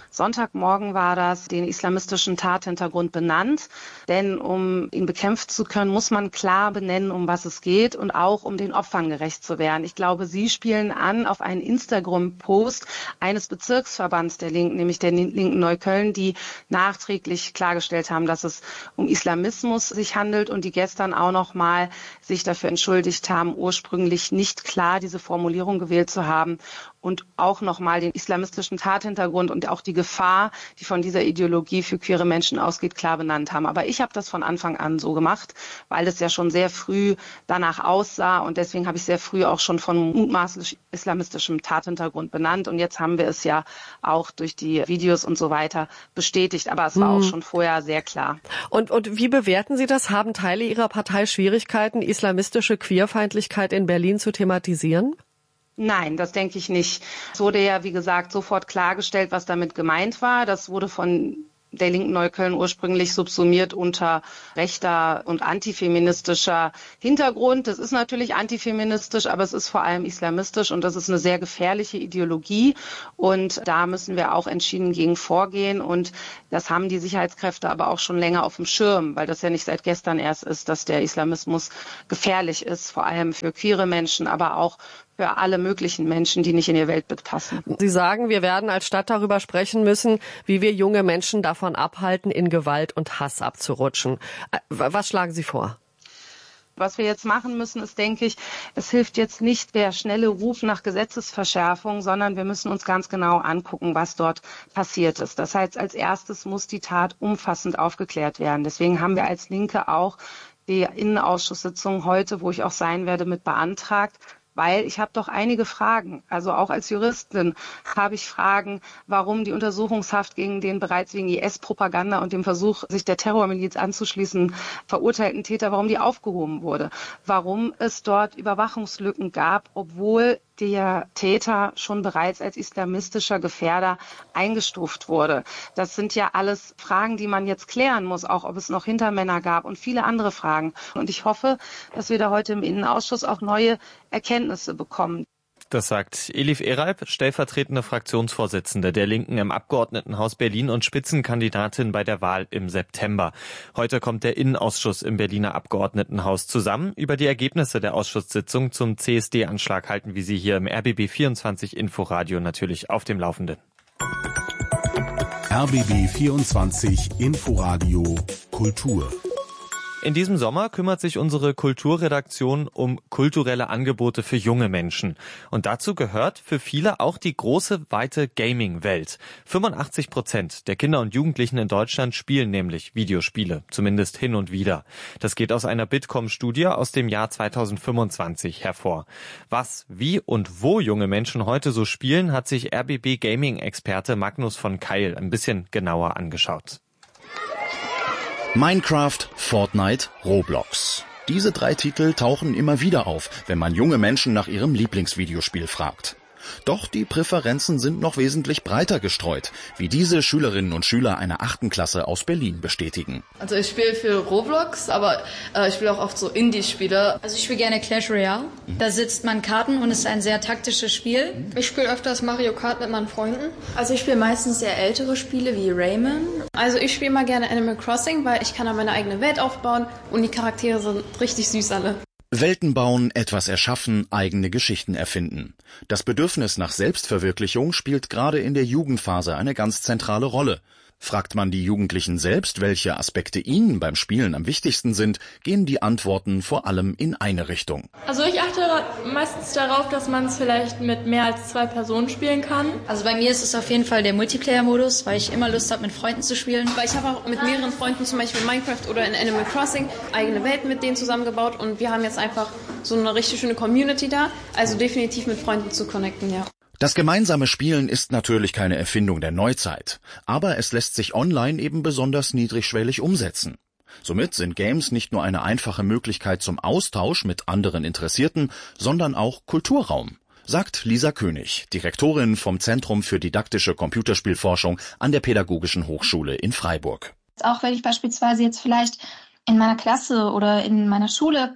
Sonntagmorgen war das, den islamistischen Tathintergrund benannt. Denn um ihn bekämpfen zu können, muss man klar benennen, um was es geht und auch um den Opfern gerecht zu werden. Ich glaube, Sie spielen an auf einen Instagram-Post eines Bezirksverbands der Linken, nämlich der Linken Neukölln, die nachträglich klargestellt haben, dass es um Islamismus sich handelt und die gestern auch noch mal sich dafür entschuldigt haben, ursprünglich nicht klar diese Formulierung gewählt zu haben und auch noch mal den islamistischen Tathintergrund und auch die Gefahr, die von dieser Ideologie für queere Menschen ausgeht, klar benannt haben. Aber ich habe das von Anfang an so gemacht, weil es ja schon sehr früh danach aussah und deswegen habe ich sehr früh auch schon von mutmaßlich islamistischem Tathintergrund benannt und jetzt haben wir es ja auch durch die Videos und so weiter bestätigt, aber es war hm. auch schon vorher sehr klar.
Und, und wie bewerten Sie das? Haben Teile Ihrer Partei Schwierigkeiten, islamistische Queerfeindlichkeit in Berlin zu thematisieren?
Nein, das denke ich nicht. Es wurde ja, wie gesagt, sofort klargestellt, was damit gemeint war. Das wurde von der Linken Neukölln ursprünglich subsumiert unter rechter und antifeministischer Hintergrund. Das ist natürlich antifeministisch, aber es ist vor allem islamistisch und das ist eine sehr gefährliche Ideologie und da müssen wir auch entschieden gegen vorgehen und das haben die Sicherheitskräfte aber auch schon länger auf dem Schirm, weil das ja nicht seit gestern erst ist, dass der Islamismus gefährlich ist, vor allem für queere Menschen, aber auch für alle möglichen Menschen, die nicht in ihr Weltbild passen.
Sie sagen, wir werden als Stadt darüber sprechen müssen, wie wir junge Menschen davon abhalten, in Gewalt und Hass abzurutschen. Was schlagen Sie vor?
Was wir jetzt machen müssen, ist, denke ich, es hilft jetzt nicht der schnelle Ruf nach Gesetzesverschärfung, sondern wir müssen uns ganz genau angucken, was dort passiert ist. Das heißt, als erstes muss die Tat umfassend aufgeklärt werden. Deswegen haben wir als Linke auch die Innenausschusssitzung heute, wo ich auch sein werde, mit beantragt, weil ich habe doch einige Fragen. Also auch als Juristin habe ich Fragen, warum die Untersuchungshaft gegen den bereits wegen I S-Propaganda und dem Versuch, sich der Terrormiliz anzuschließen, verurteilten Täter, warum die aufgehoben wurde. Warum es dort Überwachungslücken gab, obwohl der Täter schon bereits als islamistischer Gefährder eingestuft wurde. Das sind ja alles Fragen, die man jetzt klären muss, auch ob es noch Hintermänner gab und viele andere Fragen. Und ich hoffe, dass wir da heute im Innenausschuss auch neue Erkenntnisse bekommen.
Das sagt Elif Eralp, stellvertretende Fraktionsvorsitzende der Linken im Abgeordnetenhaus Berlin und Spitzenkandidatin bei der Wahl im September. Heute kommt der Innenausschuss im Berliner Abgeordnetenhaus zusammen. Über die Ergebnisse der Ausschusssitzung zum C S D-Anschlag halten wir Sie hier im R B B vierundzwanzig Inforadio natürlich auf dem Laufenden.
R B B vierundzwanzig Inforadio Kultur.
In diesem Sommer kümmert sich unsere Kulturredaktion um kulturelle Angebote für junge Menschen. Und dazu gehört für viele auch die große, weite Gaming-Welt. fünfundachtzig Prozent der Kinder und Jugendlichen in Deutschland spielen nämlich Videospiele, zumindest hin und wieder. Das geht aus einer Bitkom-Studie aus dem Jahr zweitausendfünfundzwanzig hervor. Was, wie und wo junge Menschen heute so spielen, hat sich R B B-Gaming-Experte Magnus von Keil ein bisschen genauer angeschaut.
Minecraft, Fortnite, Roblox. Diese drei Titel tauchen immer wieder auf, wenn man junge Menschen nach ihrem Lieblingsvideospiel fragt. Doch die Präferenzen sind noch wesentlich breiter gestreut, wie diese Schülerinnen und Schüler einer achten Klasse aus Berlin bestätigen.
Also ich spiele viel Roblox, aber äh, ich spiele auch oft so Indie-Spiele.
Also ich spiele gerne Clash Royale. Mhm. Da sitzt man Karten und es ist ein sehr taktisches Spiel.
Ich spiele öfters Mario Kart mit meinen Freunden.
Also ich spiele meistens sehr ältere Spiele wie Rayman.
Also ich spiele mal gerne Animal Crossing, weil ich kann da meine eigene Welt aufbauen und die Charaktere sind richtig süß alle.
Welten bauen, etwas erschaffen, eigene Geschichten erfinden. Das Bedürfnis nach Selbstverwirklichung spielt gerade in der Jugendphase eine ganz zentrale Rolle. Fragt man die Jugendlichen selbst, welche Aspekte ihnen beim Spielen am wichtigsten sind, gehen die Antworten vor allem in eine Richtung.
Also ich achte meistens darauf, dass man es vielleicht mit mehr als zwei Personen spielen kann.
Also bei mir ist es auf jeden Fall der Multiplayer-Modus, weil ich immer Lust habe, mit Freunden zu spielen.
Weil ich habe auch mit mehreren Freunden, zum Beispiel in Minecraft oder in Animal Crossing, eigene Welten mit denen zusammengebaut und wir haben jetzt einfach so eine richtig schöne Community da. Also definitiv mit Freunden zu connecten, ja.
Das gemeinsame Spielen ist natürlich keine Erfindung der Neuzeit, aber es lässt sich online eben besonders niedrigschwellig umsetzen. Somit sind Games nicht nur eine einfache Möglichkeit zum Austausch mit anderen Interessierten, sondern auch Kulturraum, sagt Lisa König, Direktorin vom Zentrum für didaktische Computerspielforschung an der Pädagogischen Hochschule in Freiburg.
Auch wenn ich beispielsweise jetzt vielleicht in meiner Klasse oder in meiner Schule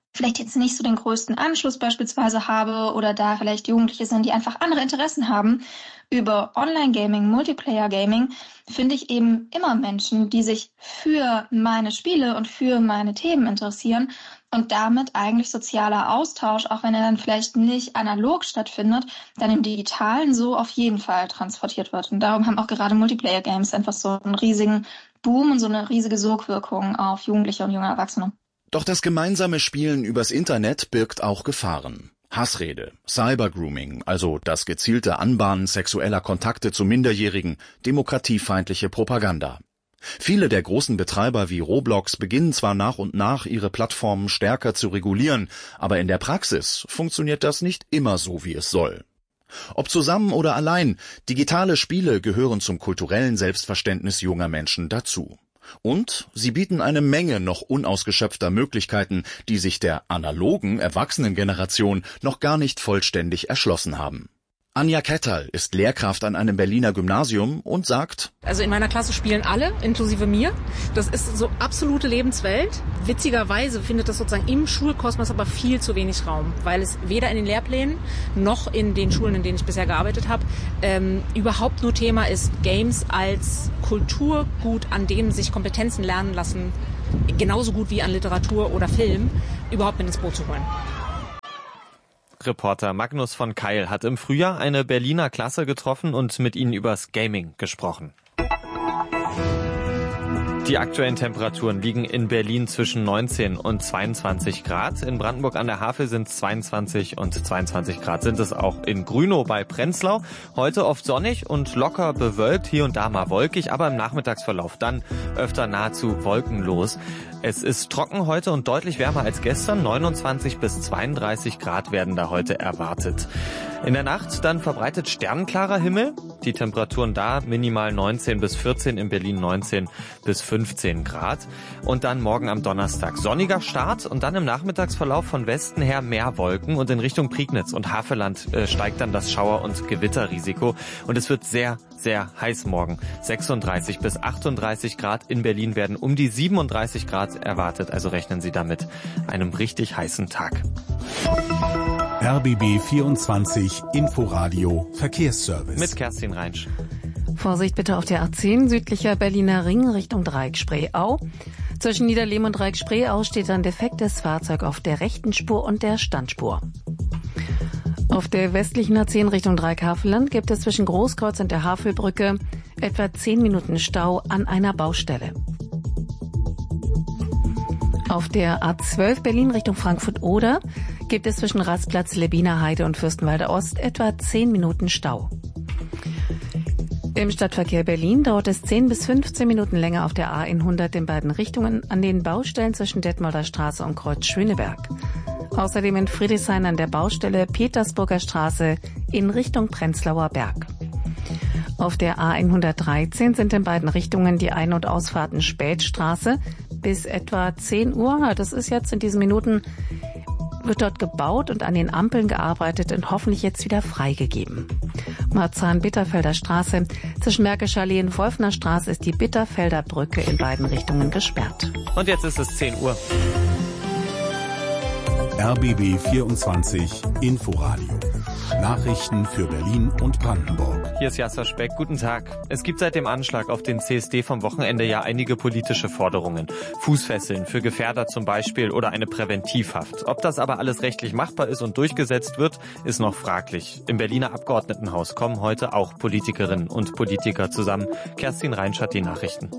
vielleicht jetzt nicht so den größten Anschluss beispielsweise habe oder da vielleicht Jugendliche sind, die einfach andere Interessen haben. Über Online-Gaming, Multiplayer-Gaming finde ich eben immer Menschen, die sich für meine Spiele und für meine Themen interessieren und damit eigentlich sozialer Austausch, auch wenn er dann vielleicht nicht analog stattfindet, dann im Digitalen so auf jeden Fall transportiert wird. Und darum haben auch gerade Multiplayer-Games einfach so einen riesigen Boom und so eine riesige Sogwirkung auf Jugendliche und junge Erwachsene.
Doch das gemeinsame Spielen übers Internet birgt auch Gefahren. Hassrede, Cybergrooming, also das gezielte Anbahnen sexueller Kontakte zu Minderjährigen, demokratiefeindliche Propaganda. Viele der großen Betreiber wie Roblox beginnen zwar nach und nach, ihre Plattformen stärker zu regulieren, aber in der Praxis funktioniert das nicht immer so, wie es soll. Ob zusammen oder allein, digitale Spiele gehören zum kulturellen Selbstverständnis junger Menschen dazu. Und sie bieten eine Menge noch unausgeschöpfter Möglichkeiten, die sich der analogen Erwachsenengeneration noch gar nicht vollständig erschlossen haben. Anja Ketterl ist Lehrkraft an einem Berliner Gymnasium und sagt:
Also in meiner Klasse spielen alle, inklusive mir. Das ist so absolute Lebenswelt. Witzigerweise findet das sozusagen im Schulkosmos aber viel zu wenig Raum, weil es weder in den Lehrplänen noch in den Schulen, in denen ich bisher gearbeitet habe, ähm, überhaupt nur Thema ist, Games als Kulturgut, an dem sich Kompetenzen lernen lassen, genauso gut wie an Literatur oder Film, überhaupt mit ins Boot zu holen.
Reporter Magnus von Keil hat im Frühjahr eine Berliner Klasse getroffen und mit ihnen übers Gaming gesprochen. Die aktuellen Temperaturen liegen in Berlin zwischen neunzehn und zweiundzwanzig Grad. In Brandenburg an der Havel sind es zweiundzwanzig und zweiundzwanzig Grad sind es auch in Grünow bei Prenzlau. Heute oft sonnig und locker bewölkt, hier und da mal wolkig, aber im Nachmittagsverlauf dann öfter nahezu wolkenlos. Es ist trocken heute und deutlich wärmer als gestern. neunundzwanzig bis zweiunddreißig Grad werden da heute erwartet. In der Nacht dann verbreitet sternklarer Himmel. Die Temperaturen da minimal neunzehn bis vierzehn, in Berlin neunzehn bis fünfzehn Grad. Und dann morgen am Donnerstag sonniger Start und dann im Nachmittagsverlauf von Westen her mehr Wolken und in Richtung Prignitz und Havelland äh, steigt dann das Schauer- und Gewitterrisiko. Und es wird sehr, sehr heiß morgen. sechsunddreißig bis achtunddreißig Grad. In Berlin werden um die siebenunddreißig Grad erwartet. Also rechnen Sie damit einem richtig heißen Tag.
R B B vierundzwanzig Inforadio Verkehrsservice.
Mit Kerstin Reinsch.
Vorsicht bitte auf der A zehn, südlicher Berliner Ring Richtung Dreieck-Spreeau. Zwischen Niederlehm und Dreieck-Spreeau steht ein defektes Fahrzeug auf der rechten Spur und der Standspur. Auf der westlichen A zehn Richtung Dreieck-Havelland gibt es zwischen Großkreuz und der Havelbrücke etwa zehn Minuten Stau an einer Baustelle. Auf der A zwölf Berlin Richtung Frankfurt-Oder gibt es zwischen Rastplatz Lebiner Heide und Fürstenwalde Ost etwa zehn Minuten Stau. Im Stadtverkehr Berlin dauert es zehn bis fünfzehn Minuten länger auf der A hundert in beiden Richtungen an den Baustellen zwischen Detmolder Straße und Kreuz Schöneberg. Außerdem in Friedrichshain an der Baustelle Petersburger Straße in Richtung Prenzlauer Berg. Auf der A hundertdreizehn sind in beiden Richtungen die Ein- und Ausfahrten Spätstraße bis etwa zehn Uhr. Das ist jetzt in diesen Minuten, wird dort gebaut und an den Ampeln gearbeitet und hoffentlich jetzt wieder freigegeben. Marzahn-Bitterfelder Straße zwischen Märkischer Allee und Wolfner Straße ist die Bitterfelder Brücke in beiden Richtungen gesperrt.
Und jetzt ist es zehn Uhr.
R B B vierundzwanzig Inforadio. Nachrichten für Berlin und Brandenburg.
Hier ist Jasser Speck. Guten Tag. Es gibt seit dem Anschlag auf den C S D vom Wochenende ja einige politische Forderungen. Fußfesseln für Gefährder zum Beispiel oder eine Präventivhaft. Ob das aber alles rechtlich machbar ist und durchgesetzt wird, ist noch fraglich. Im Berliner Abgeordnetenhaus kommen heute auch Politikerinnen und Politiker zusammen. Kerstin Reinsch hat die Nachrichten.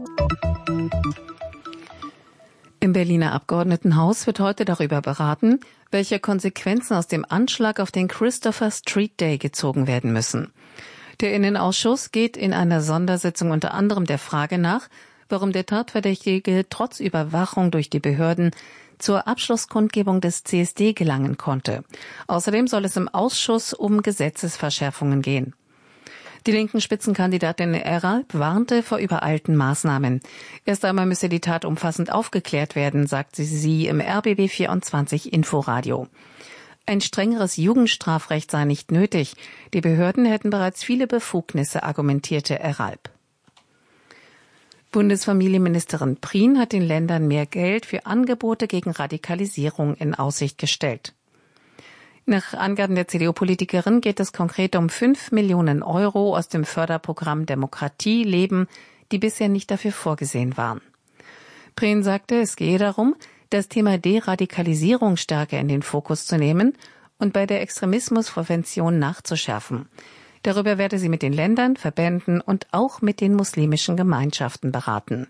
Im Berliner Abgeordnetenhaus wird heute darüber beraten, welche Konsequenzen aus dem Anschlag auf den Christopher Street Day gezogen werden müssen. Der Innenausschuss geht in einer Sondersitzung unter anderem der Frage nach, warum der Tatverdächtige trotz Überwachung durch die Behörden zur Abschlusskundgebung des C S D gelangen konnte. Außerdem soll es im Ausschuss um Gesetzesverschärfungen gehen. Die linken Spitzenkandidatin Eralp warnte vor übereilten Maßnahmen. Erst einmal müsse die Tat umfassend aufgeklärt werden, sagte sie im R B B vierundzwanzig Inforadio. Ein strengeres Jugendstrafrecht sei nicht nötig. Die Behörden hätten bereits viele Befugnisse, argumentierte Eralp. Bundesfamilienministerin Prien hat den Ländern mehr Geld für Angebote gegen Radikalisierung in Aussicht gestellt. Nach Angaben der C D U-Politikerin geht es konkret um fünf Millionen Euro aus dem Förderprogramm Demokratie leben, die bisher nicht dafür vorgesehen waren. Prien sagte, es gehe darum, das Thema Deradikalisierung stärker in den Fokus zu nehmen und bei der Extremismusprävention nachzuschärfen. Darüber werde sie mit den Ländern, Verbänden und auch mit den muslimischen Gemeinschaften beraten.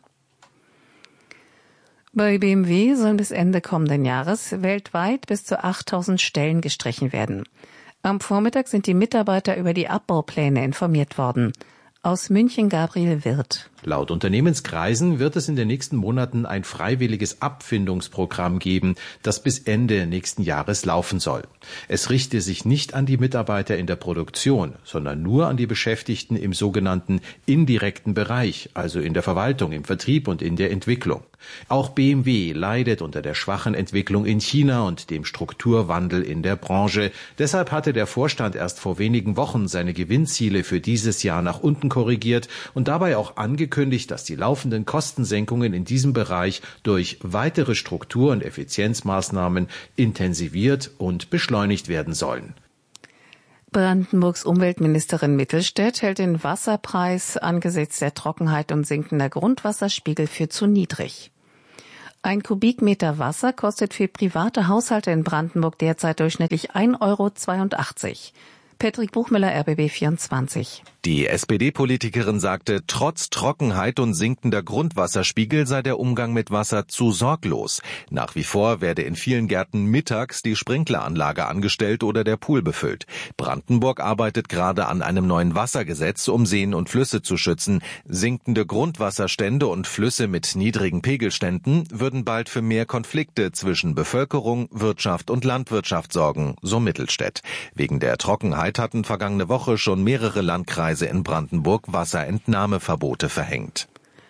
Bei B M W sollen bis Ende kommenden Jahres weltweit bis zu achttausend Stellen gestrichen werden. Am Vormittag sind die Mitarbeiter über die Abbaupläne informiert worden. Aus München Gabriel Wirth.
Laut Unternehmenskreisen wird es in den nächsten Monaten ein freiwilliges Abfindungsprogramm geben, das bis Ende nächsten Jahres laufen soll. Es richte sich nicht an die Mitarbeiter in der Produktion, sondern nur an die Beschäftigten im sogenannten indirekten Bereich, also in der Verwaltung, im Vertrieb und in der Entwicklung. Auch B M W leidet unter der schwachen Entwicklung in China und dem Strukturwandel in der Branche. Deshalb hatte der Vorstand erst vor wenigen Wochen seine Gewinnziele für dieses Jahr nach unten korrigiert und dabei auch angekündigt, dass die laufenden Kostensenkungen in diesem Bereich durch weitere Struktur- und Effizienzmaßnahmen intensiviert und beschleunigt werden sollen.
Brandenburgs Umweltministerin Mittelstädt hält den Wasserpreis angesichts der Trockenheit und sinkender Grundwasserspiegel für zu niedrig. Ein Kubikmeter Wasser kostet für private Haushalte in Brandenburg derzeit durchschnittlich ein Euro zweiundachtzig. Patrick Buchmüller, R B B vierundzwanzig.
Die S P D-Politikerin sagte, trotz Trockenheit und sinkender Grundwasserspiegel sei der Umgang mit Wasser zu sorglos. Nach wie vor werde in vielen Gärten mittags die Sprinkleranlage angestellt oder der Pool befüllt. Brandenburg arbeitet gerade an einem neuen Wassergesetz, um Seen und Flüsse zu schützen. Sinkende Grundwasserstände und Flüsse mit niedrigen Pegelständen würden bald für mehr Konflikte zwischen Bevölkerung, Wirtschaft und Landwirtschaft sorgen, so Mittelstädt. Wegen der Trockenheit hatten vergangene Woche schon mehrere Landkreise in Brandenburg Wasserentnahmeverbote verhängt.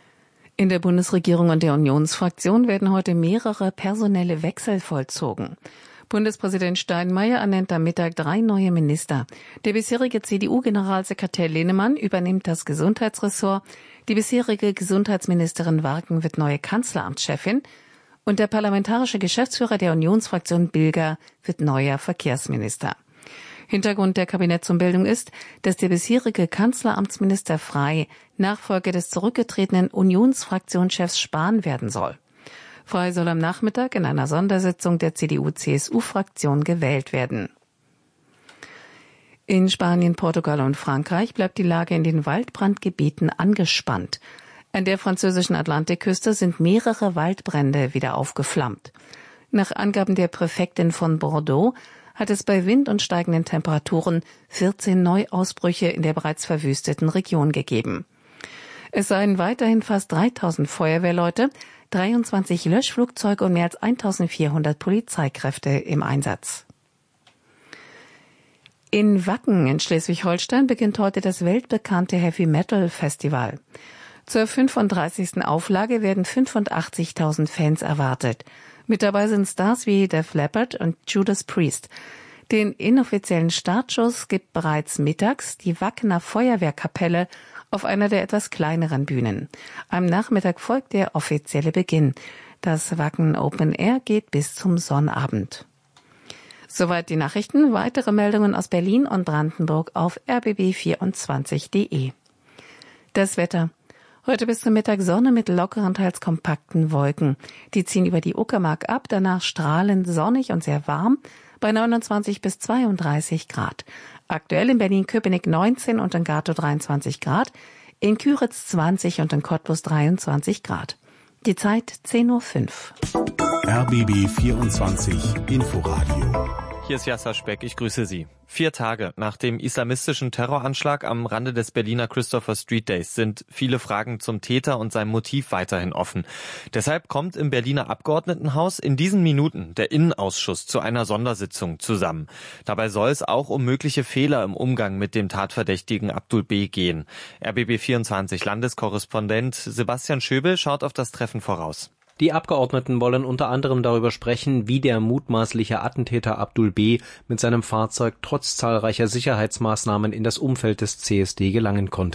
In der Bundesregierung und der Unionsfraktion werden heute mehrere personelle Wechsel vollzogen. Bundespräsident Steinmeier ernennt am Mittag drei neue Minister. Der bisherige C D U-Generalsekretär Linnemann übernimmt das Gesundheitsressort. Die bisherige Gesundheitsministerin Warken wird neue Kanzleramtschefin. Und der parlamentarische Geschäftsführer der Unionsfraktion Bilger wird neuer Verkehrsminister. Hintergrund der Kabinettsumbildung ist, dass der bisherige Kanzleramtsminister Frey Nachfolger des zurückgetretenen Unionsfraktionschefs Spahn werden soll. Frey soll am Nachmittag in einer Sondersitzung der C D U-C S U-Fraktion gewählt werden. In Spanien, Portugal und Frankreich bleibt die Lage in den Waldbrandgebieten angespannt. An der französischen Atlantikküste sind mehrere Waldbrände wieder aufgeflammt. Nach Angaben der Präfektin von Bordeaux hat es bei Wind und steigenden Temperaturen vierzehn Neuausbrüche in der bereits verwüsteten Region gegeben. Es seien weiterhin fast dreitausend Feuerwehrleute, dreiundzwanzig Löschflugzeuge und mehr als eintausendvierhundert Polizeikräfte im Einsatz. In Wacken in Schleswig-Holstein beginnt heute das weltbekannte Heavy Metal Festival. Zur fünfunddreißigsten Auflage werden fünfundachtzigtausend Fans erwartet. Mit dabei sind Stars wie Def Leppard und Judas Priest. Den inoffiziellen Startschuss gibt bereits mittags die Wackener Feuerwehrkapelle auf einer der etwas kleineren Bühnen. Am Nachmittag folgt der offizielle Beginn. Das Wacken Open Air geht bis zum Sonnabend. Soweit die Nachrichten. Weitere Meldungen aus Berlin und Brandenburg auf r b b vierundzwanzig punkt de. Das Wetter. Heute bis zum Mittag Sonne mit lockeren, teils kompakten Wolken. Die ziehen über die Uckermark ab, danach strahlend sonnig und sehr warm bei neunundzwanzig bis zweiunddreißig Grad. Aktuell in Berlin-Köpenick neunzehn und in Gatow dreiundzwanzig Grad, in Küritz zwanzig und in Cottbus dreiundzwanzig Grad. Die Zeit zehn Uhr fünf.
R B B vierundzwanzig Inforadio.
Hier ist Yasser Speck, ich grüße Sie. Vier Tage nach dem islamistischen Terroranschlag am Rande des Berliner Christopher Street Days sind viele Fragen zum Täter und seinem Motiv weiterhin offen. Deshalb kommt im Berliner Abgeordnetenhaus in diesen Minuten der Innenausschuss zu einer Sondersitzung zusammen. Dabei soll es auch um mögliche Fehler im Umgang mit dem Tatverdächtigen Abdul B. gehen. R B B vierundzwanzig Landeskorrespondent Sebastian Schöbel schaut auf das Treffen voraus.
Die Abgeordneten wollen unter anderem darüber sprechen, wie der mutmaßliche Attentäter Abdul B. mit seinem Fahrzeug trotz zahlreicher Sicherheitsmaßnahmen in das Umfeld des C S D gelangen konnte.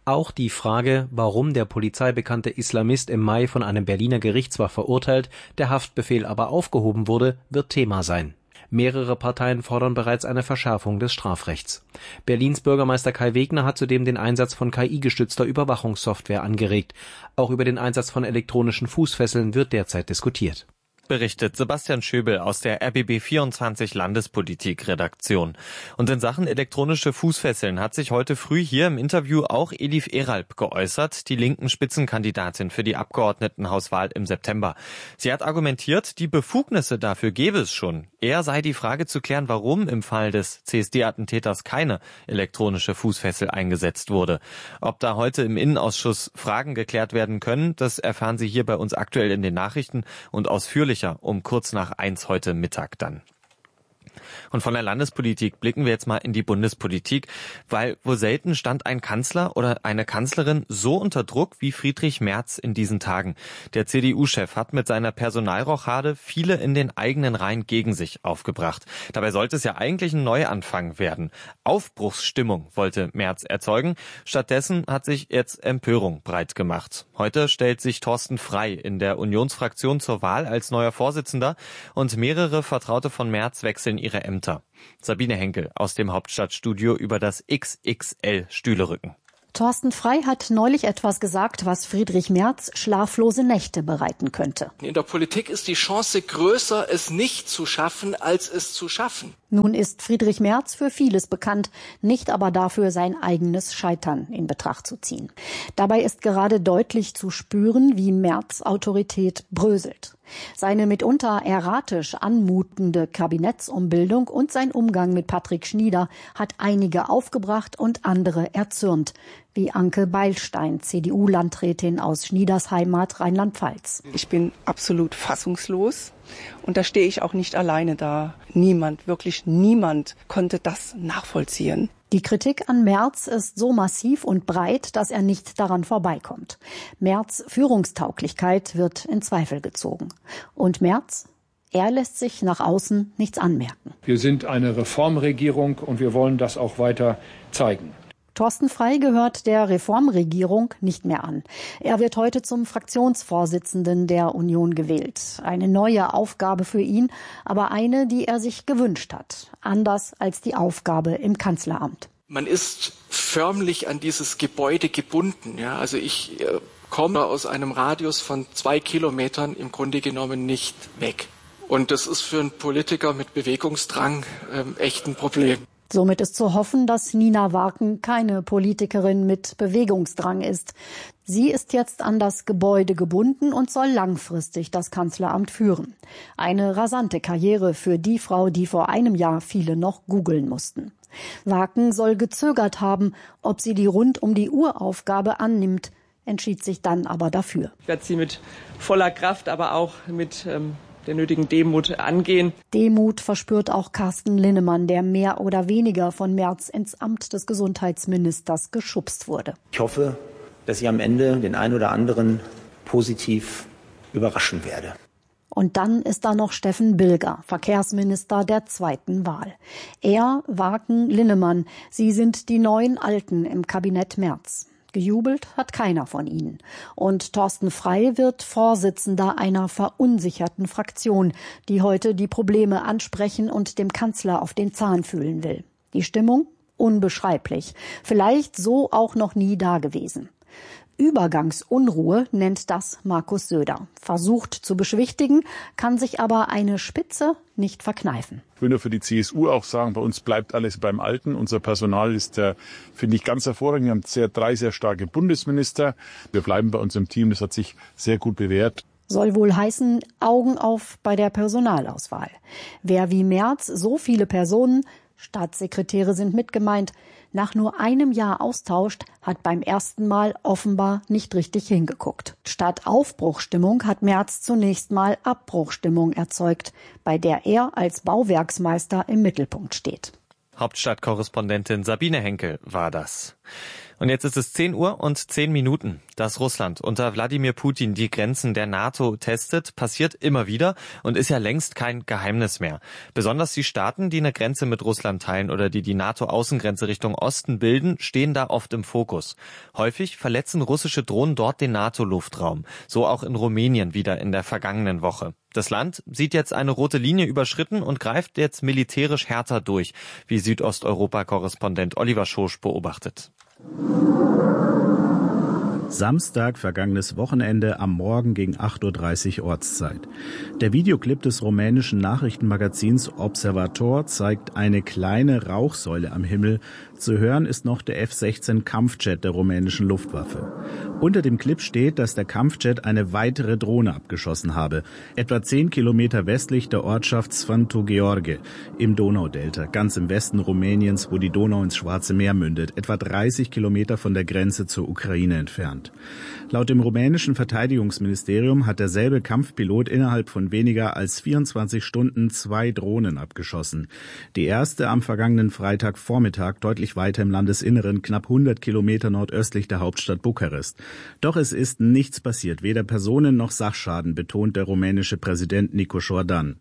Auch die Frage, warum der polizeibekannte Islamist im Mai von einem Berliner Gericht zwar verurteilt, der Haftbefehl aber aufgehoben wurde, wird Thema sein. Mehrere Parteien fordern bereits eine Verschärfung des Strafrechts. Berlins Bürgermeister Kai Wegner hat zudem den Einsatz von K I-gestützter Überwachungssoftware angeregt. Auch über den Einsatz von elektronischen Fußfesseln wird derzeit diskutiert.
Berichtet Sebastian Schöbel aus der R B B vierundzwanzig Landespolitik-Redaktion. Und in Sachen elektronische Fußfesseln hat sich heute früh hier im Interview auch Elif Eralp geäußert, die linken Spitzenkandidatin für die Abgeordnetenhauswahl im September. Sie hat argumentiert, die Befugnisse dafür gäbe es schon. Eher sei die Frage zu klären, warum im Fall des C S D-Attentäters keine elektronische Fußfessel eingesetzt wurde. Ob da heute im Innenausschuss Fragen geklärt werden können, das erfahren Sie hier bei uns aktuell in den Nachrichten und ausführlich um kurz nach eins heute Mittag dann. Und von der Landespolitik blicken wir jetzt mal in die Bundespolitik, weil wohl selten stand ein Kanzler oder eine Kanzlerin so unter Druck wie Friedrich Merz in diesen Tagen. Der C D U-Chef hat mit seiner Personalrochade viele in den eigenen Reihen gegen sich aufgebracht. Dabei sollte es ja eigentlich ein Neuanfang werden. Aufbruchsstimmung wollte Merz erzeugen. Stattdessen hat sich jetzt Empörung breit gemacht. Heute stellt sich Thorsten Frey in der Unionsfraktion zur Wahl als neuer Vorsitzender und mehrere Vertraute von Merz wechseln ihre Ämter. Sabine Henkel aus dem Hauptstadtstudio über das X X L-Stühlerücken.
Thorsten Frey hat neulich etwas gesagt, was Friedrich Merz schlaflose Nächte bereiten könnte.
In der Politik ist die Chance größer, es nicht zu schaffen, als es zu schaffen.
Nun ist Friedrich Merz für vieles bekannt, nicht aber dafür, sein eigenes Scheitern in Betracht zu ziehen. Dabei ist gerade deutlich zu spüren, wie Merz' Autorität bröselt. Seine mitunter erratisch anmutende Kabinettsumbildung und sein Umgang mit Patrick Schnieder hat einige aufgebracht und andere erzürnt, wie Anke Beilstein, C D U-Landrätin aus Schnieders Heimat Rheinland-Pfalz.
Ich bin absolut fassungslos und da stehe ich auch nicht alleine da. Niemand, wirklich niemand konnte das nachvollziehen.
Die Kritik an Merz ist so massiv und breit, dass er nicht daran vorbeikommt. Merz' Führungstauglichkeit wird in Zweifel gezogen. Und Merz? Er lässt sich nach außen nichts anmerken.
Wir sind eine Reformregierung und wir wollen das auch weiter zeigen.
Thorsten Frey gehört der Reformregierung nicht mehr an. Er wird heute zum Fraktionsvorsitzenden der Union gewählt. Eine neue Aufgabe für ihn, aber eine, die er sich gewünscht hat. Anders als die Aufgabe im Kanzleramt.
Man ist förmlich an dieses Gebäude gebunden. Ja, also ich äh, komme aus einem Radius von zwei Kilometern im Grunde genommen nicht weg. Und das ist für einen Politiker mit Bewegungsdrang ähm, echt ein Problem.
Somit ist zu hoffen, dass Nina Warken keine Politikerin mit Bewegungsdrang ist. Sie ist jetzt an das Gebäude gebunden und soll langfristig das Kanzleramt führen. Eine rasante Karriere für die Frau, die vor einem Jahr viele noch googeln mussten. Warken soll gezögert haben, ob sie die Rund-um-die-Uhr-Aufgabe annimmt, entschied sich dann aber dafür.
Ich werde sie mit voller Kraft, aber auch mit ähm der nötigen Demut angehen.
Demut verspürt auch Carsten Linnemann, der mehr oder weniger von Merz ins Amt des Gesundheitsministers geschubst wurde.
Ich hoffe, dass ich am Ende den einen oder anderen positiv überraschen werde.
Und dann ist da noch Steffen Bilger, Verkehrsminister der zweiten Wahl. Er, Warken, Linnemann, sie sind die neuen Alten im Kabinett Merz. Gejubelt hat keiner von ihnen. Und Thorsten Frey wird Vorsitzender einer verunsicherten Fraktion, die heute die Probleme ansprechen und dem Kanzler auf den Zahn fühlen will. Die Stimmung? Unbeschreiblich. Vielleicht so auch noch nie dagewesen. Übergangsunruhe nennt das Markus Söder. Versucht zu beschwichtigen, kann sich aber eine Spitze nicht verkneifen.
Ich will nur für die C S U auch sagen, bei uns bleibt alles beim Alten. Unser Personal ist, äh, finde ich, ganz hervorragend. Wir haben sehr, drei sehr starke Bundesminister. Wir bleiben bei uns im Team. Das hat sich sehr gut bewährt.
Soll wohl heißen, Augen auf bei der Personalauswahl. Wer wie Merz so viele Personen, Staatssekretäre sind mitgemeint, nach nur einem Jahr austauscht, hat beim ersten Mal offenbar nicht richtig hingeguckt. Statt Aufbruchstimmung hat Merz zunächst mal Abbruchstimmung erzeugt, bei der er als Bauwerksmeister im Mittelpunkt steht.
Hauptstadtkorrespondentin Sabine Henkel war das. Und jetzt ist es zehn Uhr und zehn Minuten. Dass Russland unter Wladimir Putin die Grenzen der NATO testet, passiert immer wieder und ist ja längst kein Geheimnis mehr. Besonders die Staaten, die eine Grenze mit Russland teilen oder die die NATO-Außengrenze Richtung Osten bilden, stehen da oft im Fokus. Häufig verletzen russische Drohnen dort den NATO-Luftraum. So auch in Rumänien wieder in der vergangenen Woche. Das Land sieht jetzt eine rote Linie überschritten und greift jetzt militärisch härter durch, wie Südosteuropa-Korrespondent Oliver Schosch beobachtet.
Samstag, vergangenes Wochenende, am Morgen gegen acht Uhr dreißig Ortszeit. Der Videoclip des rumänischen Nachrichtenmagazins Observator zeigt eine kleine Rauchsäule am Himmel. Zu hören ist noch der F sechzehn Kampfjet der rumänischen Luftwaffe. Unter dem Clip steht, dass der Kampfjet eine weitere Drohne abgeschossen habe. Etwa zehn Kilometer westlich der Ortschaft Sfântu Gheorghe im Donaudelta, ganz im Westen Rumäniens, wo die Donau ins Schwarze Meer mündet, etwa dreißig Kilometer von der Grenze zur Ukraine entfernt. Laut dem rumänischen Verteidigungsministerium hat derselbe Kampfpilot innerhalb von weniger als vierundzwanzig Stunden zwei Drohnen abgeschossen. Die erste am vergangenen Freitagvormittag deutlich weiter im Landesinneren, knapp hundert Kilometer nordöstlich der Hauptstadt Bukarest. Doch es ist nichts passiert, weder Personen- noch Sachschaden, betont der rumänische Präsident Nicu Șordan.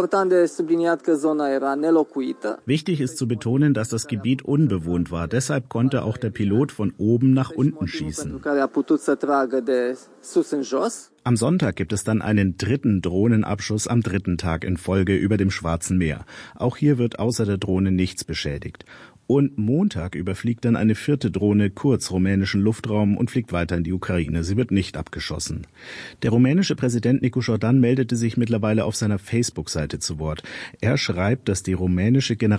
Wichtig ist zu betonen, dass das Gebiet unbewohnt war. Deshalb konnte auch der Pilot von oben nach unten schießen. Am Sonntag gibt es dann einen dritten Drohnenabschuss am dritten Tag in Folge über dem Schwarzen Meer. Auch hier wird außer der Drohne nichts beschädigt. Und Montag überfliegt dann eine vierte Drohne kurz rumänischen Luftraum und fliegt weiter in die Ukraine. Sie wird nicht abgeschossen. Der rumänische Präsident Nicu Șordan meldete sich mittlerweile auf seiner Facebook-Seite zu Wort. Er schreibt, dass die rumänische General